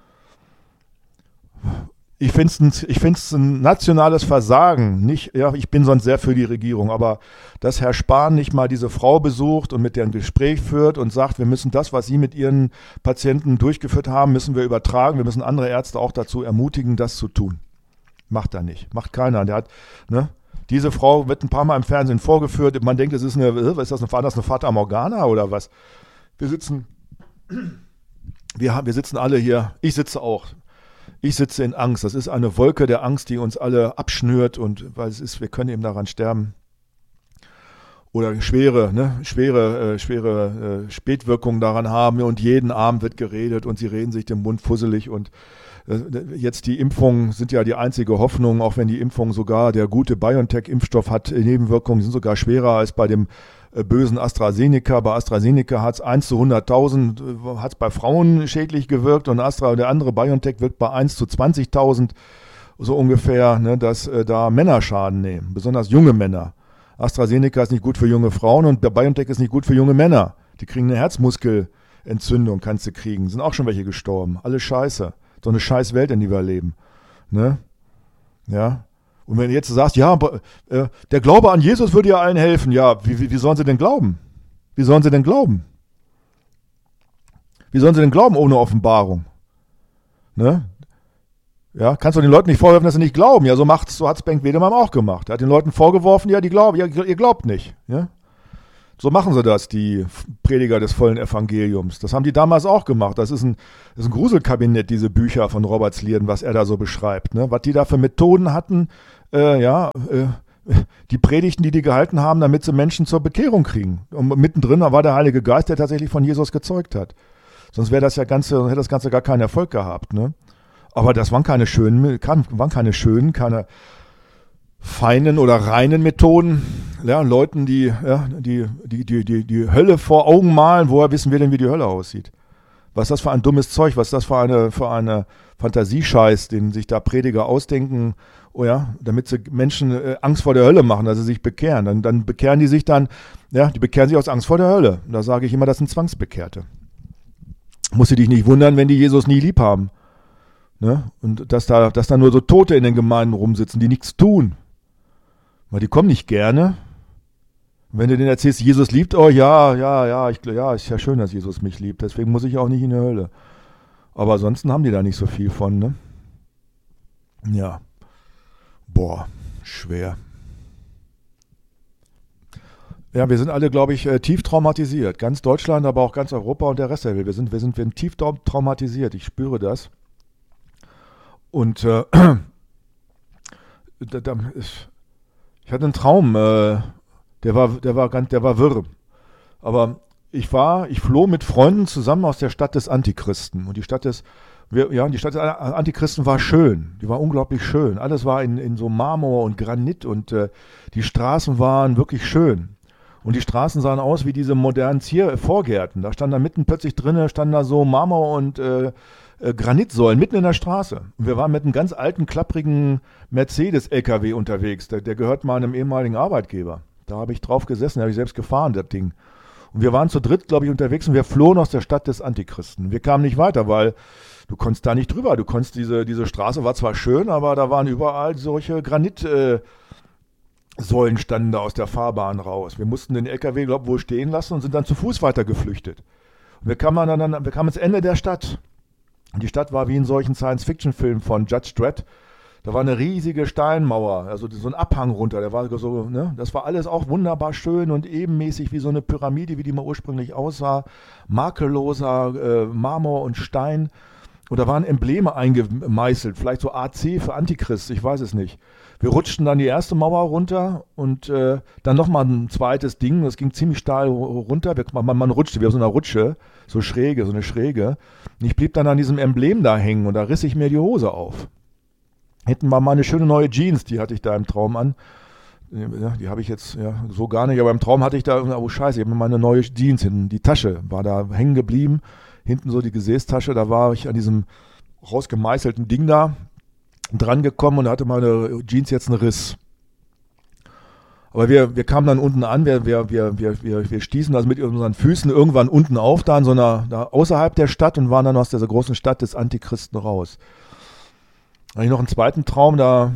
Ich finde es ein, ich find's ein nationales Versagen. Nicht, ja, ich bin sonst sehr für die Regierung, aber dass Herr Spahn nicht mal diese Frau besucht und mit der ein Gespräch führt und sagt, wir müssen das, was Sie mit Ihren Patienten durchgeführt haben, müssen wir übertragen. Wir müssen andere Ärzte auch dazu ermutigen, das zu tun. Macht er nicht. Macht keiner. Der hat, ne? Diese Frau wird ein paar Mal im Fernsehen vorgeführt. Man denkt, es ist eine, was ist das, eine, war das eine Fata Morgana oder was? Wir sitzen, wir, haben, wir sitzen alle hier. Ich sitze auch. Ich sitze in Angst. Das ist eine Wolke der Angst, die uns alle abschnürt, und weil es ist, wir können eben daran sterben. Oder schwere, ne, schwere, äh, schwere äh, Spätwirkungen daran haben, und jeden Abend wird geredet und sie reden sich den Mund fusselig, und äh, jetzt die Impfungen sind ja die einzige Hoffnung, auch wenn die Impfung sogar, der gute BioNTech-Impfstoff hat Nebenwirkungen, die sind sogar schwerer als bei dem bösen AstraZeneca. Bei AstraZeneca hat es eins zu hunderttausend, hat es bei Frauen schädlich gewirkt, und Astra, der andere BioNTech wirkt bei eins zu zwanzigtausend, so ungefähr, ne, dass äh, da Männer Schaden nehmen, besonders junge Männer. AstraZeneca ist nicht gut für junge Frauen, und der BioNTech ist nicht gut für junge Männer. Die kriegen eine Herzmuskelentzündung, kannst du kriegen. Sind auch schon welche gestorben. Alles scheiße. So eine scheiß Welt, in die wir leben. Ne? Ja. Und wenn du jetzt sagst, ja, aber, äh, der Glaube an Jesus würde ja allen helfen. Ja, wie, wie, wie sollen sie denn glauben? Wie sollen sie denn glauben? Wie sollen sie denn glauben ohne Offenbarung? Ne? Ja, kannst du den Leuten nicht vorwerfen, dass sie nicht glauben. Ja, so macht's, so hat's Bengt Wedemann auch gemacht. Er hat den Leuten vorgeworfen, ja, die glauben, ja, ihr glaubt nicht. Ja? So machen sie das, die Prediger des vollen Evangeliums. Das haben die damals auch gemacht. Das ist ein, das ist ein Gruselkabinett, diese Bücher von Robert Slierden, was er da so beschreibt. Ne? Was die da für Methoden hatten, äh, ja, äh, die Predigten, die die gehalten haben, damit sie Menschen zur Bekehrung kriegen. Und mittendrin war der Heilige Geist, der tatsächlich von Jesus gezeugt hat. Sonst wäre das ja Ganze, hätte das Ganze gar keinen Erfolg gehabt. Ne? Aber das waren keine schönen, waren keine schönen, keine feinen oder reinen Methoden. Ja, Leuten, die, ja, die, die, die, die, die Hölle vor Augen malen, woher wissen wir denn, wie die Hölle aussieht? Was ist das für ein dummes Zeug? Was ist das für eine, für eine Fantasiescheiß, den sich da Prediger ausdenken, oh ja, damit sie Menschen äh, Angst vor der Hölle machen, dass sie sich bekehren. Dann, dann bekehren die sich dann, ja, die bekehren sich aus Angst vor der Hölle. Und da sage ich immer, das sind Zwangsbekehrte. Musst du dich nicht wundern, wenn die Jesus nie lieb haben. Ne? Und dass da, dass da nur so Tote in den Gemeinden rumsitzen, die nichts tun. Weil die kommen nicht gerne. Und wenn du denen erzählst, Jesus liebt euch, ja, ja, ja, ich, ja, ist ja schön, dass Jesus mich liebt. Deswegen muss ich auch nicht in die Hölle. Aber ansonsten haben die da nicht so viel von, ne? Ja. Boah, schwer. Ja, wir sind alle, glaube ich, tief traumatisiert. Ganz Deutschland, aber auch ganz Europa und der Rest der Welt. Wir sind, wir sind, wir sind tief traumatisiert. Ich spüre das. Und äh, da, da ist, ich hatte einen Traum, äh, der war, der war ganz, der war wirr. Aber ich war, ich floh mit Freunden zusammen aus der Stadt des Antichristen. Und die Stadt des, wir, ja, die Stadt des Antichristen war schön. Die war unglaublich schön. Alles war in, in so Marmor und Granit und äh, die Straßen waren wirklich schön. Und die Straßen sahen aus wie diese modernen Zier Vorgärten. Da stand da mitten plötzlich drinnen, standen da so Marmor und äh, äh, Granitsäulen mitten in der Straße. Und wir waren mit einem ganz alten, klapprigen Mercedes-L K W unterwegs. Der, der gehört meinem ehemaligen Arbeitgeber. Da habe ich drauf gesessen, da habe ich selbst gefahren, das Ding. Und wir waren zu dritt, glaube ich, unterwegs und wir flohen aus der Stadt des Antichristen. Wir kamen nicht weiter, weil du konntest da nicht drüber. Du konntest diese, diese Straße war zwar schön, aber da waren überall solche Granit, äh, Säulen standen da aus der Fahrbahn raus. Wir mussten den L K W, glaube ich, wohl stehen lassen und sind dann zu Fuß weiter geflüchtet. Und wir kamen, dann, wir kamen ans Ende der Stadt. Und die Stadt war wie in solchen Science-Fiction-Filmen von Judge Dredd. Da war eine riesige Steinmauer, also so ein Abhang runter. Der war so, ne? Das war alles auch wunderbar schön und ebenmäßig wie so eine Pyramide, wie die mal ursprünglich aussah. Makelloser äh, Marmor und Stein. Und da waren Embleme eingemeißelt, vielleicht so A C für Antichrist, ich weiß es nicht. Wir rutschten dann die erste Mauer runter und äh, dann nochmal ein zweites Ding, das ging ziemlich steil runter. Wir, man, man rutschte, wie auf so einer Rutsche, so schräge, so eine Schräge. Und ich blieb dann an diesem Emblem da hängen und da riss ich mir die Hose auf. Hinten war mal eine schöne neue Jeans, die hatte ich da im Traum an. Ja, die habe ich jetzt ja, so gar nicht, aber im Traum hatte ich da, oh scheiße, ich habe mal eine neue Jeans hinten. Die Tasche war da hängen geblieben, hinten so die Gesäßtasche, da war ich an diesem rausgemeißelten Ding da dran gekommen und da hatte meine Jeans jetzt einen Riss. Aber wir, wir kamen dann unten an, wir, wir, wir, wir, wir, wir stießen also mit unseren Füßen irgendwann unten auf, da in so einer, da außerhalb der Stadt und waren dann aus dieser großen Stadt des Antichristen raus. Da hatte ich noch einen zweiten Traum, da,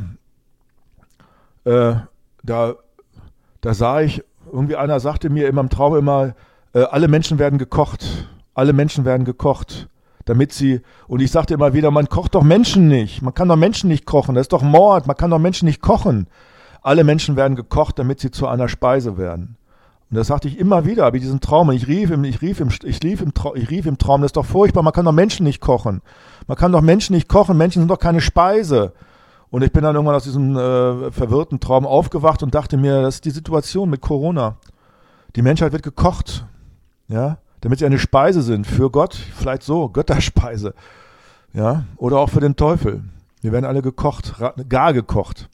äh, da, da sah ich, irgendwie einer sagte mir in meinem Traum immer, äh, alle Menschen werden gekocht, alle Menschen werden gekocht, damit sie, und ich sagte immer wieder, man kocht doch Menschen nicht, man kann doch Menschen nicht kochen, das ist doch Mord, man kann doch Menschen nicht kochen. Alle Menschen werden gekocht, damit sie zu einer Speise werden. Und das sagte ich immer wieder, habe ich diesen Traum, und ich rief im, ich rief im, ich rief im, Traum, ich rief im Traum, das ist doch furchtbar, man kann doch Menschen nicht kochen. Man kann doch Menschen nicht kochen, Menschen sind doch keine Speise. Und ich bin dann irgendwann aus diesem äh, verwirrten Traum aufgewacht und dachte mir, das ist die Situation mit Corona. Die Menschheit wird gekocht, ja, damit sie eine Speise sind für Gott, vielleicht so, Götterspeise, ja, oder auch für den Teufel. Wir werden alle gekocht, gar gekocht.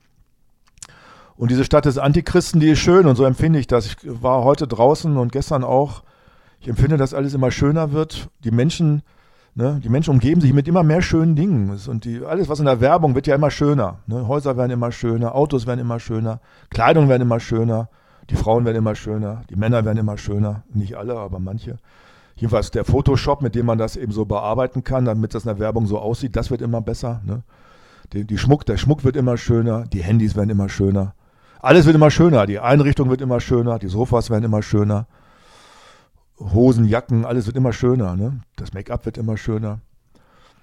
Und diese Stadt des Antichristen, die ist schön und so empfinde ich das. Ich war heute draußen und gestern auch. Ich empfinde, dass alles immer schöner wird. Die Menschen, ne, die Menschen umgeben sich mit immer mehr schönen Dingen. Und die, alles, was in der Werbung wird ja immer schöner. Ne? Häuser werden immer schöner, Autos werden immer schöner, Kleidung werden immer schöner, die Frauen werden immer schöner, die Männer werden immer schöner. Nicht alle, aber manche. Jedenfalls der Photoshop, mit dem man das eben so bearbeiten kann, damit das in der Werbung so aussieht, das wird immer besser. Ne? Die, die Schmuck, der Schmuck wird immer schöner, die Handys werden immer schöner. Alles wird immer schöner, die Einrichtung wird immer schöner, die Sofas werden immer schöner, Hosen, Jacken, alles wird immer schöner, ne? Das Make-up wird immer schöner.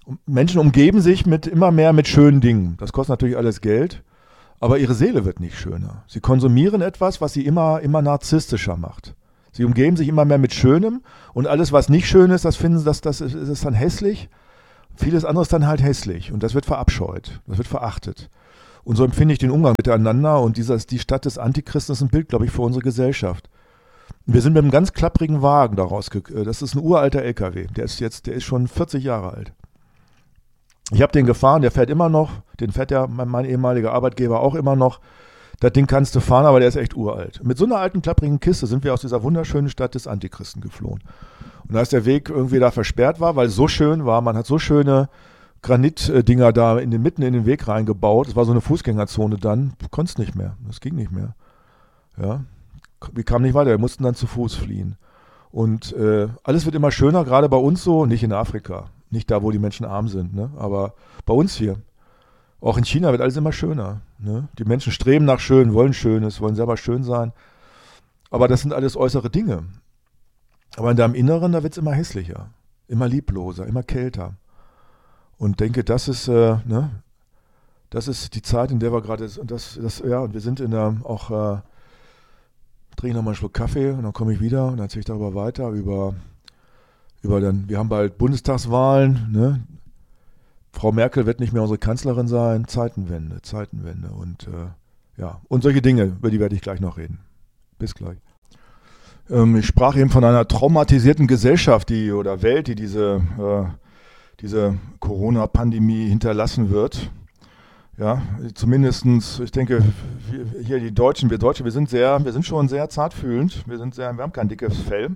Menschen umgeben sich mit immer mehr mit schönen Dingen. Das kostet natürlich alles Geld, aber ihre Seele wird nicht schöner. Sie konsumieren etwas, was sie immer, immer narzisstischer macht. Sie umgeben sich immer mehr mit Schönem und alles, was nicht schön ist, das finden sie, das, das ist, ist dann hässlich. Vieles andere ist dann halt hässlich und das wird verabscheut, das wird verachtet. Und so empfinde ich den Umgang miteinander und dieses, die Stadt des Antichristen ist ein Bild, glaube ich, für unsere Gesellschaft. Wir sind mit einem ganz klapprigen Wagen daraus gekommen. Das ist ein uralter L K W, der ist jetzt, der ist schon vierzig Jahre alt. Ich habe den gefahren, der fährt immer noch, den fährt ja mein, mein ehemaliger Arbeitgeber auch immer noch. Das Ding kannst du fahren, aber der ist echt uralt. Mit so einer alten, klapprigen Kiste sind wir aus dieser wunderschönen Stadt des Antichristen geflohen. Und als der Weg irgendwie da versperrt war, weil es so schön war, man hat so schöne Granitdinger da in den, mitten in den Weg reingebaut, es war so eine Fußgängerzone dann, du konntest nicht mehr, das ging nicht mehr. Ja, wir kamen nicht weiter, wir mussten dann zu Fuß fliehen. Und äh, alles wird immer schöner, gerade bei uns so, nicht in Afrika. Nicht da, wo die Menschen arm sind, ne? Aber bei uns hier. Auch in China wird alles immer schöner. Ne? Die Menschen streben nach schön, wollen Schönes, wollen selber schön sein. Aber das sind alles äußere Dinge. Aber in deinem Inneren, da wird es immer hässlicher, immer liebloser, immer kälter. Und denke, das ist, äh, ne? Das ist die Zeit, in der wir gerade sind. Und das, das, ja, und wir sind in der auch, äh, trinke nochmal einen Schluck Kaffee und dann komme ich wieder und dann erzähle ich darüber weiter, über Über dann, wir haben bald Bundestagswahlen, ne? Frau Merkel wird nicht mehr unsere Kanzlerin sein, Zeitenwende, Zeitenwende und äh, ja, und solche Dinge, über die werde ich gleich noch reden. Bis gleich. Ähm, ich sprach eben von einer traumatisierten Gesellschaft, die oder Welt, die diese, äh, diese Corona-Pandemie hinterlassen wird. Ja, zumindestens, ich denke, wir, hier die Deutschen, wir Deutsche, wir sind sehr, wir sind schon sehr zartfühlend, wir sind sehr, wir haben kein dickes Fell.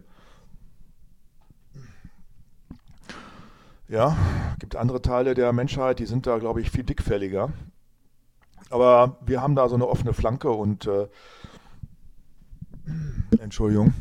Ja, gibt andere Teile der Menschheit, die sind da, glaube ich, viel dickfälliger. Aber wir haben da so eine offene Flanke und äh, Entschuldigung.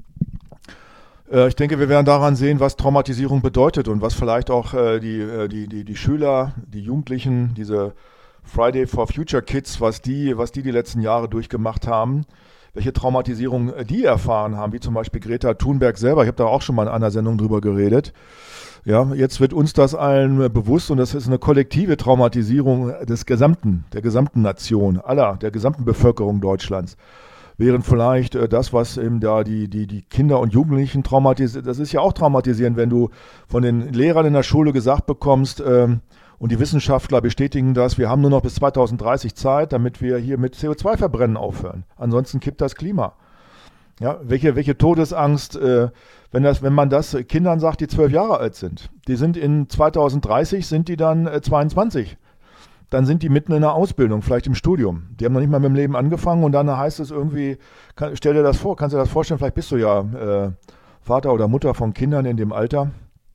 Äh, ich denke, wir werden daran sehen, was Traumatisierung bedeutet und was vielleicht auch äh, die, äh, die, die, die Schüler, die Jugendlichen, diese Friday for Future Kids, was die, was die die letzten Jahre durchgemacht haben, welche Traumatisierung die erfahren haben, wie zum Beispiel Greta Thunberg selber. Ich habe da auch schon mal in einer Sendung drüber geredet. Ja, jetzt wird uns das allen bewusst und das ist eine kollektive Traumatisierung des gesamten, der gesamten Nation, aller, der gesamten Bevölkerung Deutschlands. Während vielleicht äh, das, was eben da die, die, die Kinder und Jugendlichen traumatisiert, das ist ja auch traumatisierend, wenn du von den Lehrern in der Schule gesagt bekommst, ähm, und die Wissenschaftler bestätigen das, wir haben nur noch bis zweitausenddreißig Zeit, damit wir hier mit C O zwei Verbrennen aufhören. Ansonsten kippt das Klima. Ja, welche, welche Todesangst, äh, wenn, das, wenn man das Kindern sagt, die zwölf Jahre alt sind. Die sind in zweitausenddreißig, sind die dann äh, zweiundzwanzig. Dann sind die mitten in der Ausbildung, vielleicht im Studium. Die haben noch nicht mal mit dem Leben angefangen und dann heißt es irgendwie, kann, stell dir das vor, kannst du dir das vorstellen, vielleicht bist du ja äh, Vater oder Mutter von Kindern in dem Alter.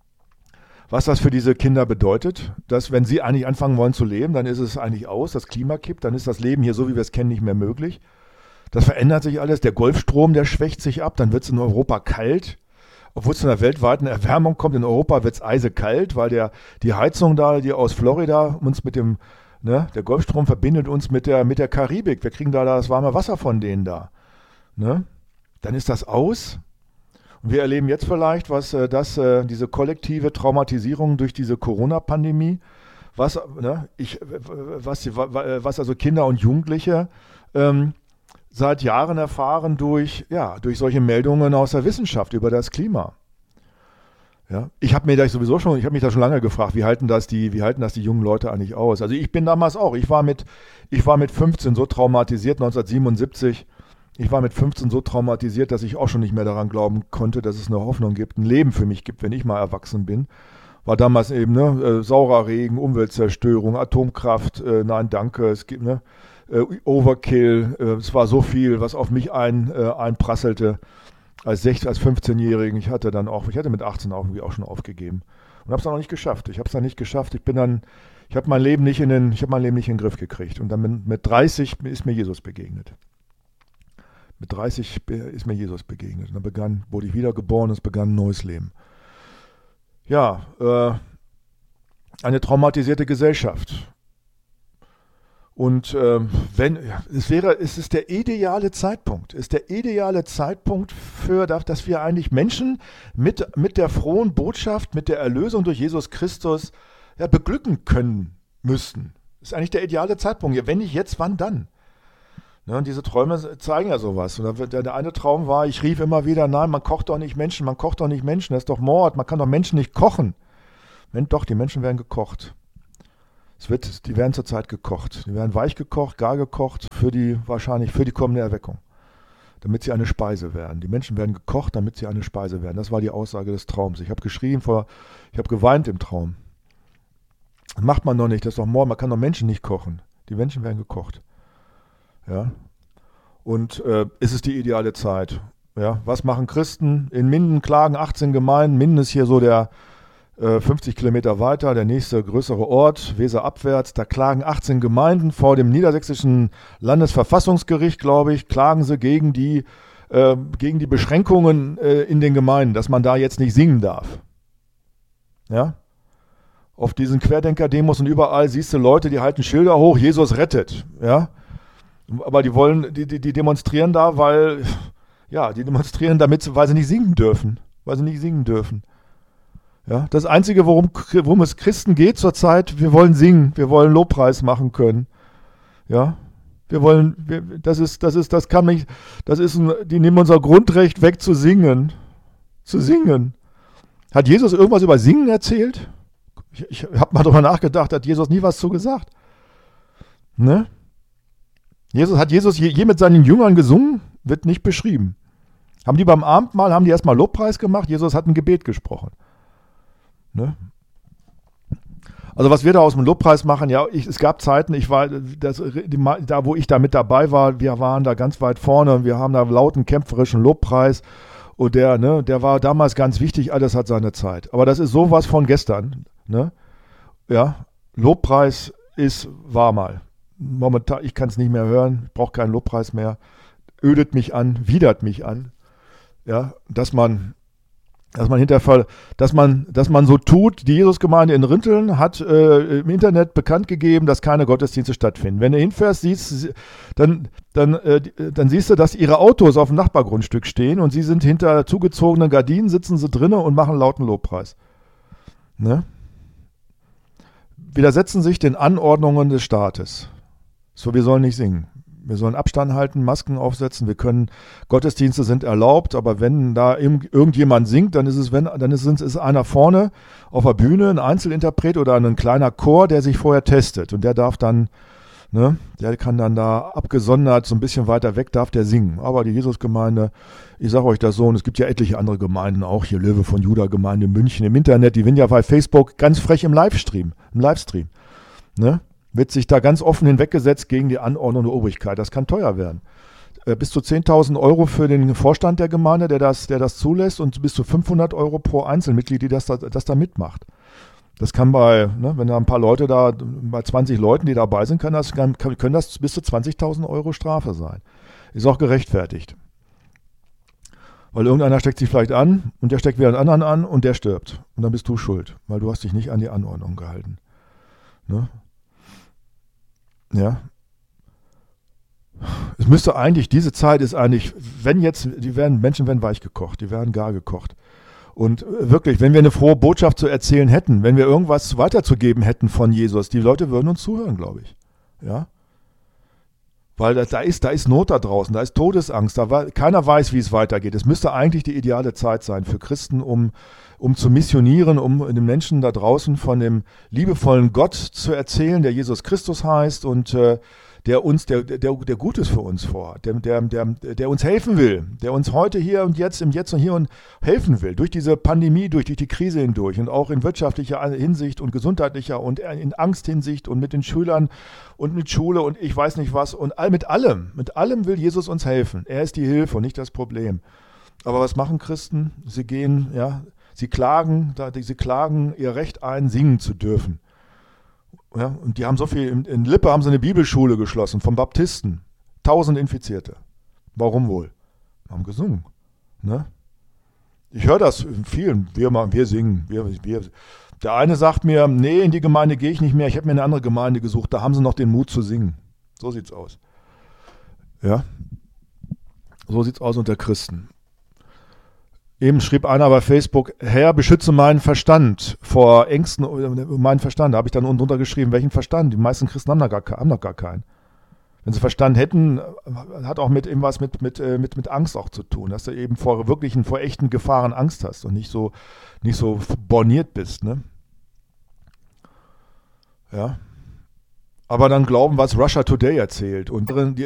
Was das für diese Kinder bedeutet, dass wenn sie eigentlich anfangen wollen zu leben, dann ist es eigentlich aus, das Klima kippt, dann ist das Leben hier so, wie wir es kennen, nicht mehr möglich. Das verändert sich alles, der Golfstrom, der schwächt sich ab, dann wird es in Europa kalt. Obwohl es zu einer weltweiten Erwärmung kommt, in Europa wird es eisekalt, weil der, die Heizung da, die aus Florida uns mit dem, ne, der Golfstrom verbindet uns mit der, mit der Karibik. Wir kriegen da das warme Wasser von denen da. Ne? Dann ist das aus. Und wir erleben jetzt vielleicht, was äh, das, äh, diese kollektive Traumatisierung durch diese Corona-Pandemie, was, ne, ich, was, was also Kinder und Jugendliche ähm, seit Jahren erfahren durch, ja, durch solche Meldungen aus der Wissenschaft über das Klima. Ja, ich habe mir da sowieso schon, ich habe mich da schon lange gefragt, wie halten das die, wie halten das die jungen Leute eigentlich aus? Also ich bin damals auch, ich war mit, ich war mit fünfzehn so traumatisiert, neunzehnhundertsiebenundsiebzig. Ich war mit fünfzehn so traumatisiert, dass ich auch schon nicht mehr daran glauben konnte, dass es eine Hoffnung gibt, ein Leben für mich gibt, wenn ich mal erwachsen bin. War damals eben, ne, äh, saurer Regen, Umweltzerstörung, Atomkraft, äh, nein, danke, es gibt, ne, äh, Overkill, äh, es war so viel, was auf mich ein, äh, einprasselte als sechzehn, als fünfzehnjährigen. Ich hatte dann auch, ich hatte mit achtzehn auch irgendwie auch schon aufgegeben und habe es dann noch nicht geschafft. Ich habe es dann nicht geschafft. Ich bin dann, ich habe mein Leben nicht in den, ich habe mein Leben nicht in den Griff gekriegt und dann mit, mit dreißig ist mir Jesus begegnet. Mit dreißig ist mir Jesus begegnet. Und dann begann, wurde ich wiedergeboren, es begann ein neues Leben. Ja, äh, eine traumatisierte Gesellschaft. Und äh, wenn, ja, es wäre, es ist der ideale Zeitpunkt, es ist der ideale Zeitpunkt für, dass wir eigentlich Menschen mit, mit der frohen Botschaft, mit der Erlösung durch Jesus Christus, ja, beglücken können müssten. Das ist eigentlich der ideale Zeitpunkt. Ja, wenn nicht jetzt, wann dann? Ne, und diese Träume zeigen ja sowas. Und der, der eine Traum war, ich rief immer wieder, nein, man kocht doch nicht Menschen, man kocht doch nicht Menschen, das ist doch Mord, man kann doch Menschen nicht kochen. Wenn doch, die Menschen werden gekocht. Es wird, die werden zurzeit gekocht. Die werden weich gekocht, gar gekocht, für die, wahrscheinlich für die kommende Erweckung. Damit sie eine Speise werden. Die Menschen werden gekocht, damit sie eine Speise werden. Das war die Aussage des Traums. Ich habe geschrien vor, ich habe geweint im Traum. Das macht man noch nicht, das ist doch Mord, man kann doch Menschen nicht kochen. Die Menschen werden gekocht. Ja. Und äh, ist es die ideale Zeit? Ja. Was machen Christen? In Minden klagen achtzehn Gemeinden. Minden ist hier so der äh, fünfzig Kilometer weiter, der nächste größere Ort, Weser abwärts. Da klagen achtzehn Gemeinden vor dem niedersächsischen Landesverfassungsgericht, glaube ich, klagen sie gegen die, äh, gegen die Beschränkungen äh, in den Gemeinden, dass man da jetzt nicht singen darf. Ja. Auf diesen Querdenker-Demos und überall siehst du Leute, die halten Schilder hoch, Jesus rettet. Ja. Aber die wollen, die, die, die demonstrieren da, weil, ja, die demonstrieren damit, weil sie nicht singen dürfen. Weil sie nicht singen dürfen. Ja, das Einzige, worum, worum es Christen geht zurzeit, wir wollen singen, wir wollen Lobpreis machen können. Ja, wir wollen, wir, das ist, das ist, das kann nicht, das ist, ein, die nehmen unser Grundrecht weg zu singen. Zu singen. Hat Jesus irgendwas über Singen erzählt? Ich, ich habe mal darüber nachgedacht, hat Jesus nie was zu gesagt. Ne? Jesus, hat Jesus je, je mit seinen Jüngern gesungen? Wird nicht beschrieben. Haben die beim Abendmahl, haben die erstmal Lobpreis gemacht? Jesus hat ein Gebet gesprochen. Ne? Also was wir da aus dem Lobpreis machen, ja, ich, es gab Zeiten, ich war, das, die, da wo ich da mit dabei war, wir waren da ganz weit vorne, wir haben da lauten, kämpferischen Lobpreis und der, ne, der war damals ganz wichtig, alles hat seine Zeit. Aber das ist sowas von gestern, ne? Ja, Lobpreis ist, war mal. Momentan, ich kann es nicht mehr hören, ich brauche keinen Lobpreis mehr, ödet mich an, widert mich an, ja, dass man, dass man hinterher, dass man, dass man so tut, die Jesusgemeinde in Rinteln hat äh, im Internet bekannt gegeben, dass keine Gottesdienste stattfinden. Wenn du hinfährst, siehst, dann, dann, äh, dann siehst du, dass ihre Autos auf dem Nachbargrundstück stehen und sie sind hinter zugezogenen Gardinen, sitzen sie drinnen und machen lauten Lobpreis. Ne? Widersetzen sich den Anordnungen des Staates. So, wir sollen nicht singen. Wir sollen Abstand halten, Masken aufsetzen. Wir können, Gottesdienste sind erlaubt, aber wenn da irgendjemand singt, dann ist es, wenn, dann ist es ist einer vorne auf der Bühne, ein Einzelinterpret oder ein kleiner Chor, der sich vorher testet. Und der darf dann, ne, der kann dann da abgesondert, so ein bisschen weiter weg, darf der singen. Aber die Jesusgemeinde, ich sage euch das so, und es gibt ja etliche andere Gemeinden, auch hier Löwe von Juda Gemeinde in München im Internet, die sind ja bei Facebook ganz frech im Livestream, im Livestream, ne? Wird sich da ganz offen hinweggesetzt gegen die Anordnung der Obrigkeit. Das kann teuer werden. Äh, bis zu zehntausend Euro für den Vorstand der Gemeinde, der das, der das zulässt, und bis zu fünfhundert Euro pro Einzelmitglied, die das da, das da mitmacht. Das kann bei, ne, wenn da ein paar Leute da, bei zwanzig Leuten, die dabei sind, kann das, kann, können das bis zu zwanzigtausend Euro Strafe sein. Ist auch gerechtfertigt. Weil irgendeiner steckt sich vielleicht an und der steckt wieder einen anderen an und der stirbt. Und dann bist du schuld, weil du hast dich nicht an die Anordnung gehalten. Ne? Ja. Es müsste eigentlich, diese Zeit ist eigentlich, wenn jetzt, die werden, Menschen werden weich gekocht, die werden gar gekocht. Und wirklich, wenn wir eine frohe Botschaft zu erzählen hätten, wenn wir irgendwas weiterzugeben hätten von Jesus, die Leute würden uns zuhören, glaube ich. Ja. Weil da, da, ist, da ist Not da draußen, da ist Todesangst, da war, keiner weiß, wie es weitergeht. Es müsste eigentlich die ideale Zeit sein für Christen, um, um zu missionieren, um den Menschen da draußen von dem liebevollen Gott zu erzählen, der Jesus Christus heißt und äh, der uns, der, der, der Gutes für uns vorhat, der, der, der, der uns helfen will, der uns heute hier und jetzt, im Jetzt und hier und helfen will, durch diese Pandemie, durch, durch die Krise hindurch und auch in wirtschaftlicher Hinsicht und gesundheitlicher und in Angsthinsicht und mit den Schülern und mit Schule und ich weiß nicht was und all, mit allem, mit allem will Jesus uns helfen. Er ist die Hilfe und nicht das Problem. Aber was machen Christen? Sie gehen, ja, sie klagen, sie klagen ihr Recht ein, singen zu dürfen. Ja, und die haben so viel, in, in Lippe haben sie eine Bibelschule geschlossen, vom Baptisten. Tausend Infizierte. Warum wohl? Haben gesungen. Ne? Ich höre das in vielen, wir, wir singen. Wir, wir. Der eine sagt mir, nee, in die Gemeinde gehe ich nicht mehr, ich habe mir eine andere Gemeinde gesucht, da haben sie noch den Mut zu singen. So sieht's aus. Ja, so sieht's aus unter Christen. Eben schrieb einer bei Facebook, Herr, beschütze meinen Verstand vor Ängsten, äh, meinen Verstand. Da habe ich dann unten drunter geschrieben, welchen Verstand? Die meisten Christen haben noch gar, haben noch gar keinen. Wenn sie Verstand hätten, hat auch mit irgendwas mit, mit, mit, mit Angst auch zu tun, dass du eben vor wirklichen, vor echten Gefahren Angst hast und nicht so, nicht so borniert bist, ne? Ja. Aber dann glauben, was Russia Today erzählt und die